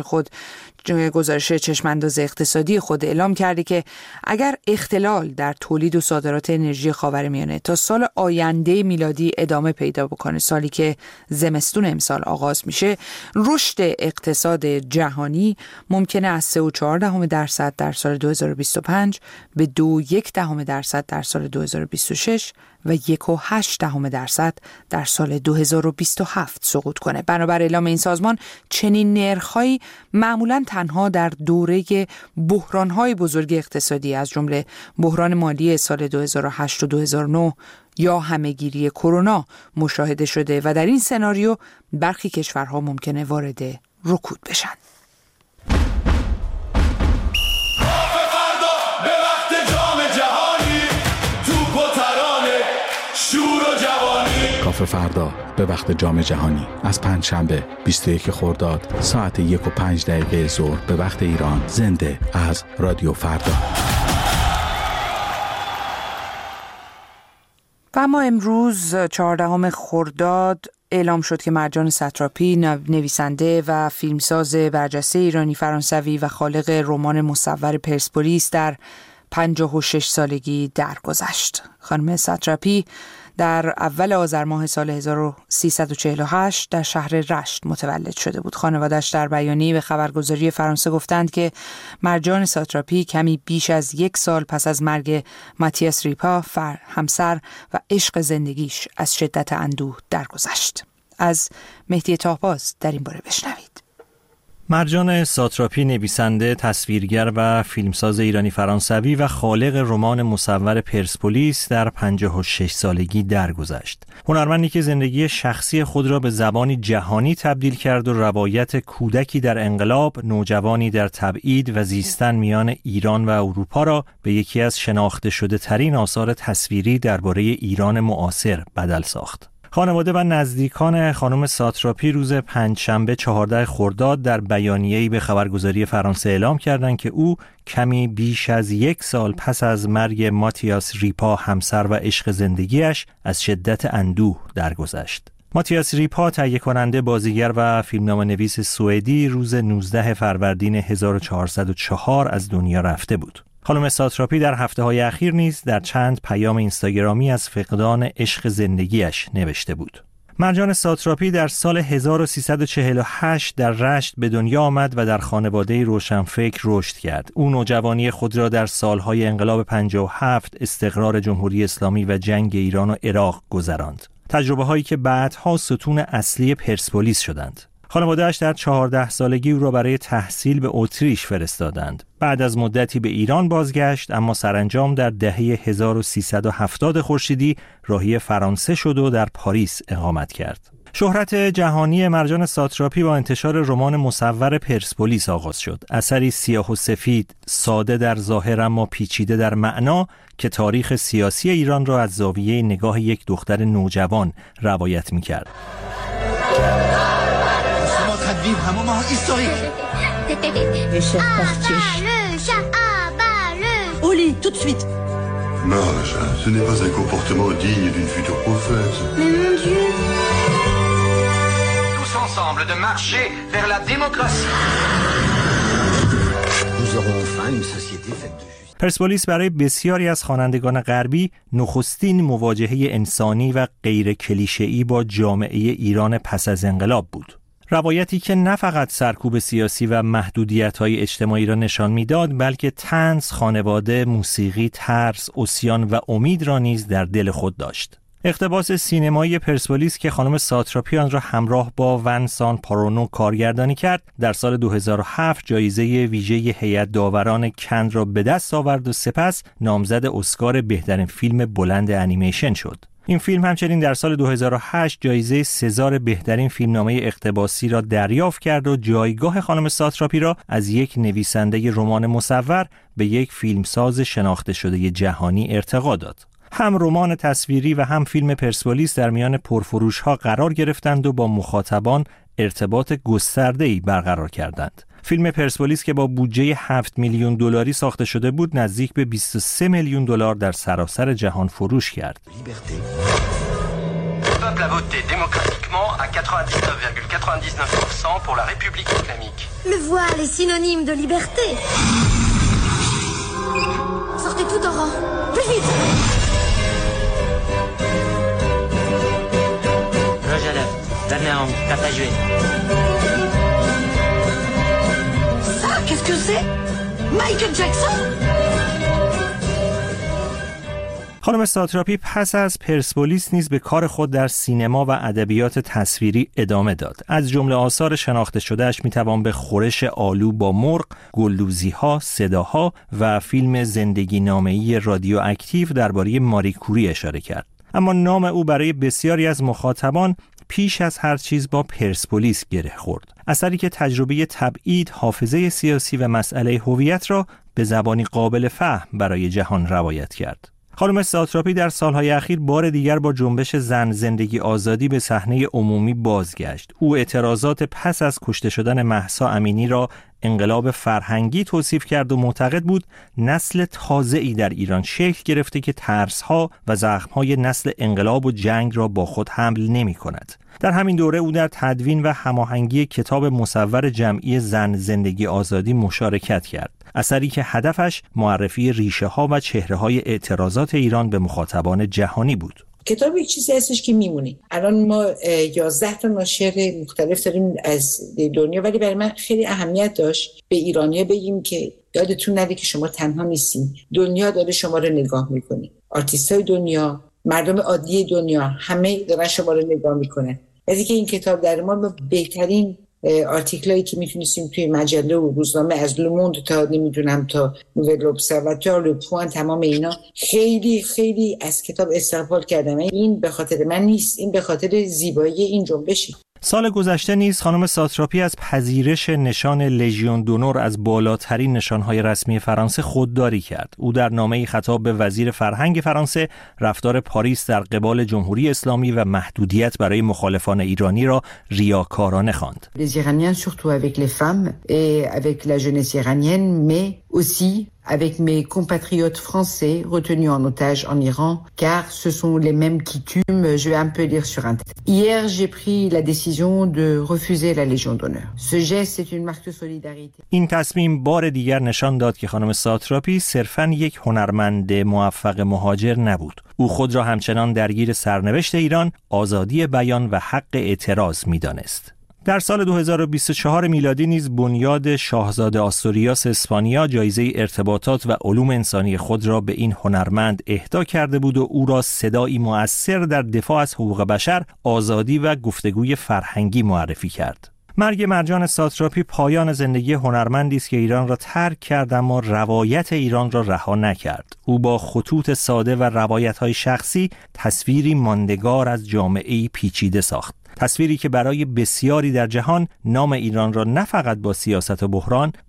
A: گزارش چشمانداز اقتصادی خود اعلام کرده که اگر اختلال در تولید و صادرات انرژی خاورمیانه تا سال آینده میلادی ادامه پیدا بکنه، سالی که زمستون امسال آغاز میشه، رشد اقتصاد جهانی ممکنه از 3.4% در سال 2025 به 2.1% در سال 2026 و 1.8% در سال 2027 سقوط کنه. بنابر اعلام این سازمان چنین نرخ‌هایی معمولاً تنها در دوره بحران‌های بزرگ اقتصادی از جمله بحران مالی سال 2008 و 2009 یا همه‌گیری کرونا مشاهده شده و در این سناریو برخی کشورها ممکنه وارد رکود بشن.
H: کافه فردا به وقت جام جهانی از پنجشنبه 21 خرداد ساعت 1:05 ظهر به وقت ایران، زنده از رادیو فردا.
A: و اما امروز 14 خرداد اعلام شد که مرجان ستراپی، نویسنده و فیلمساز برجسته ایرانی فرانسوی و خالق رمان مصور پرسپولیس، در 56 سالگی درگذشت. خانم ستراپی در اول آذر ماه سال 1348 در شهر رشت متولد شده بود. خانواده‌اش در بیانیه‌ای به خبرگزاری فرانسه گفتند که مرجان ساتراپی کمی بیش از 1 سال پس از مرگ ماتیاس ریپا، همسر و عشق زندگیش، از شدت اندوه درگذشت. از مهدی طاهباز در این باره بشنوید.
P: مرجان ساتراپی نویسنده، تصویرگر و فیلمساز ایرانی فرانسوی و خالق رمان مصور پرسپولیس در 56 سالگی درگذشت. هنرمندی که زندگی شخصی خود را به زبانی جهانی تبدیل کرد و روایت کودکی در انقلاب، نوجوانی در تبعید و زیستن میان ایران و اروپا را به یکی از شناخته شده ترین آثار تصویری درباره ایران معاصر بدل ساخت. خانواده و نزدیکان خانم ساتراپی روز پنجشنبه 14 خرداد در بیانیه‌ای به خبرگزاری فرانسه اعلام کردند که او کمی بیش از 1 سال پس از مرگ ماتیاس ریپا، همسر و عشق زندگیش، از شدت اندوه درگذشت. ماتیاس ریپا، تهیه کننده، بازیگر و فیلمنامه‌نویس سوئدی، روز 19 فروردین 1404 از دنیا رفته بود. خانم ساتراپی در هفته‌های اخیر نیز در چند پیام اینستاگرامی از فقدان عشق زندگیش نوشته بود. مرجان ساتراپی در سال 1348 در رشت به دنیا آمد و در خانواده روشنفکر رشد کرد. او نوجوانی خود را در سالهای انقلاب 57، استقرار جمهوری اسلامی و جنگ ایران و عراق گذراند. تجربه هایی که بعدها ستون اصلی پرسپولیس شدند. خانواده‌اش در 14 سالگی او را برای تحصیل به اتریش فرستادند. بعد از مدتی به ایران بازگشت، اما سرانجام در دهه 1370 خورشیدی راهی فرانسه شد و در پاریس اقامت کرد. شهرت جهانی مرجان ساتراپی با انتشار رمان مصور پرسپولیس آغاز شد. اثری سیاه و سفید، ساده در ظاهر اما پیچیده در معنا، که تاریخ سیاسی ایران را از زاویه نگاه یک دختر نوجوان روایت می‌کرد.
Q: Vivre un moment historique. Le chef parti. Au lit, tout de suite.
R: Marge, ce n'est pas un comportement digne d'une future prophète.
Q: Mais mon Dieu.
S: Tous ensemble de marcher vers la démocratie.
Q: Nous aurons enfin une société faite de justice.
P: پرسپولیس برای بسیاری از خوانندگان غربی نخستین مواجهه انسانی و غیر کلیشه‌ای با جامعه ایران پس از انقلاب بود. روایتی که نه فقط سرکوب سیاسی و محدودیت‌های اجتماعی را نشان می‌داد، بلکه طنز، خانواده، موسیقی، ترس، عصیان و امید را نیز در دل خود داشت. اقتباس سینمایی پرسپولیس که خانم ساتراپی آن را همراه با ونسان پارونو کارگردانی کرد، در سال 2007 جایزه ویژه هیئت داوران کن را به دست آورد و سپس نامزد اسکار بهترین فیلم بلند انیمیشن شد. این فیلم همچنین در سال 2008 جایزه سزار بهترین فیلمنامه اقتباسی را دریافت کرد و جایگاه خانم ساتراپی را از یک نویسنده رمان مصور به یک فیلمساز شناخته شده جهانی ارتقا داد. هم رمان تصویری و هم فیلم پرسپولیس در میان پرفروش‌ها قرار گرفتند و با مخاطبان ارتباط گسترده‌ای برقرار کردند. فیلم پرسپولیس که با بودجه 7 میلیون دلاری ساخته شده بود، نزدیک به 23 میلیون دلار در سراسر جهان فروش کرد.
S: peuple a voté démocratiquement à 99,99% pour la République islamique.
Q: Le voile est synonyme de liberté. Sortez tout en rang. Plus vite.
T: Roger, donnez un carte à jouer.
Q: Ça, qu'est-ce que c'est? Michael Jackson?
P: خانم ساتراپی پس از پرسپولیس نیز به کار خود در سینما و ادبیات تصویری ادامه داد. از جمله آثار شناخته شدهش میتوان به خورش آلو با مرغ، گلدوزی‌ها، صداها و فیلم زندگی نامه‌ای رادیواکتیو درباره ماری کوری اشاره کرد. اما نام او برای بسیاری از مخاطبان پیش از هر چیز با پرسپولیس گره خورد. اثری که تجربه تبعید، حافظه سیاسی و مسئله هویت را به زبانی قابل فهم برای جهان روایت کرد. خانم ساتراپی در سالهای اخیر بار دیگر با جنبش زن زندگی آزادی به صحنه عمومی بازگشت. او اعتراضات پس از کشته شدن مهسا امینی را انقلاب فرهنگی توصیف کرد و معتقد بود نسل تازه‌ای در ایران شکل گرفته که ترس‌ها و زخم‌های نسل انقلاب و جنگ را با خود حمل نمی‌کند. در همین دوره او در تدوین و هماهنگی کتاب مصور جمعی زن زندگی آزادی مشارکت کرد. اثری که هدفش معرفی ریشه‌ها و چهره‌های اعتراضات ایران به مخاطبان جهانی بود.
U: کتاب یک چیزی هستش که میمونه. الان ما 11 تا ناشر مختلف داریم از دنیا، ولی برای من خیلی اهمیت داشت به ایرانی‌ها بگیم که یادتون نره که شما تنها نیستین، دنیا داره شما رو نگاه میکنه، آرتیستای دنیا، مردم عادی دنیا همه دارن شما رو نگاه میکنن. از اینکه این کتاب در ما بهترین آرتیکلایی که میتونستیم توی مجله و روزنامه از لوموند تا نمیدونم تا نوول ابزرواتوار، لوپوان، تمام اینا خیلی خیلی از کتاب استقبال کردم. این به خاطر من نیست، این به خاطر زیبایی این جنبشه.
P: سال گذشته نیز خانم ساتراپی از پذیرش نشان لژیون دونور از بالاترین نشانهای رسمی فرانسه خودداری کرد. او در نامه‌ای خطاب به وزیر فرهنگ فرانسه رفتار پاریس در قبال جمهوری اسلامی و محدودیت برای مخالفان ایرانی را ریاکارانه خواند.
V: Les Iraniens surtout avec les femmes et avec la jeunesse iranienne mais aussi avec mes compatriotes français retenus en otage en Iran, car ce sont les mêmes qui tuent. Je vais un peu lire sur Internet. Hier, j'ai pris la décision de refuser la Légion d'honneur. Ce geste est une marque de solidarité.
P: این تصمیم بار دیگر نشان داد که خانم ساتراپی صرفاً یک هنرمند موفق مهاجر نبود. او خود را همچنان درگیر سرنوشت ایران، آزادی بیان و حق اعتراض می‌دانست. در سال 2024 میلادی نیز بنیاد شاهزاده آستوریاس اسپانیا جایزه ارتباطات و علوم انسانی خود را به این هنرمند اهدا کرده بود و او را صدایی مؤثر در دفاع از حقوق بشر، آزادی و گفتگوی فرهنگی معرفی کرد. مرگ مرجان ساتراپی پایان زندگی هنرمندی است که ایران را ترک کرد اما روایت ایران را رها نکرد. او با خطوط ساده و روایت‌های شخصی تصویری ماندگار از جامعه‌ای پیچیده ساخت. تصویری که برای بسیاری در جهان نام ایران را نه فقط با سیاست و بحران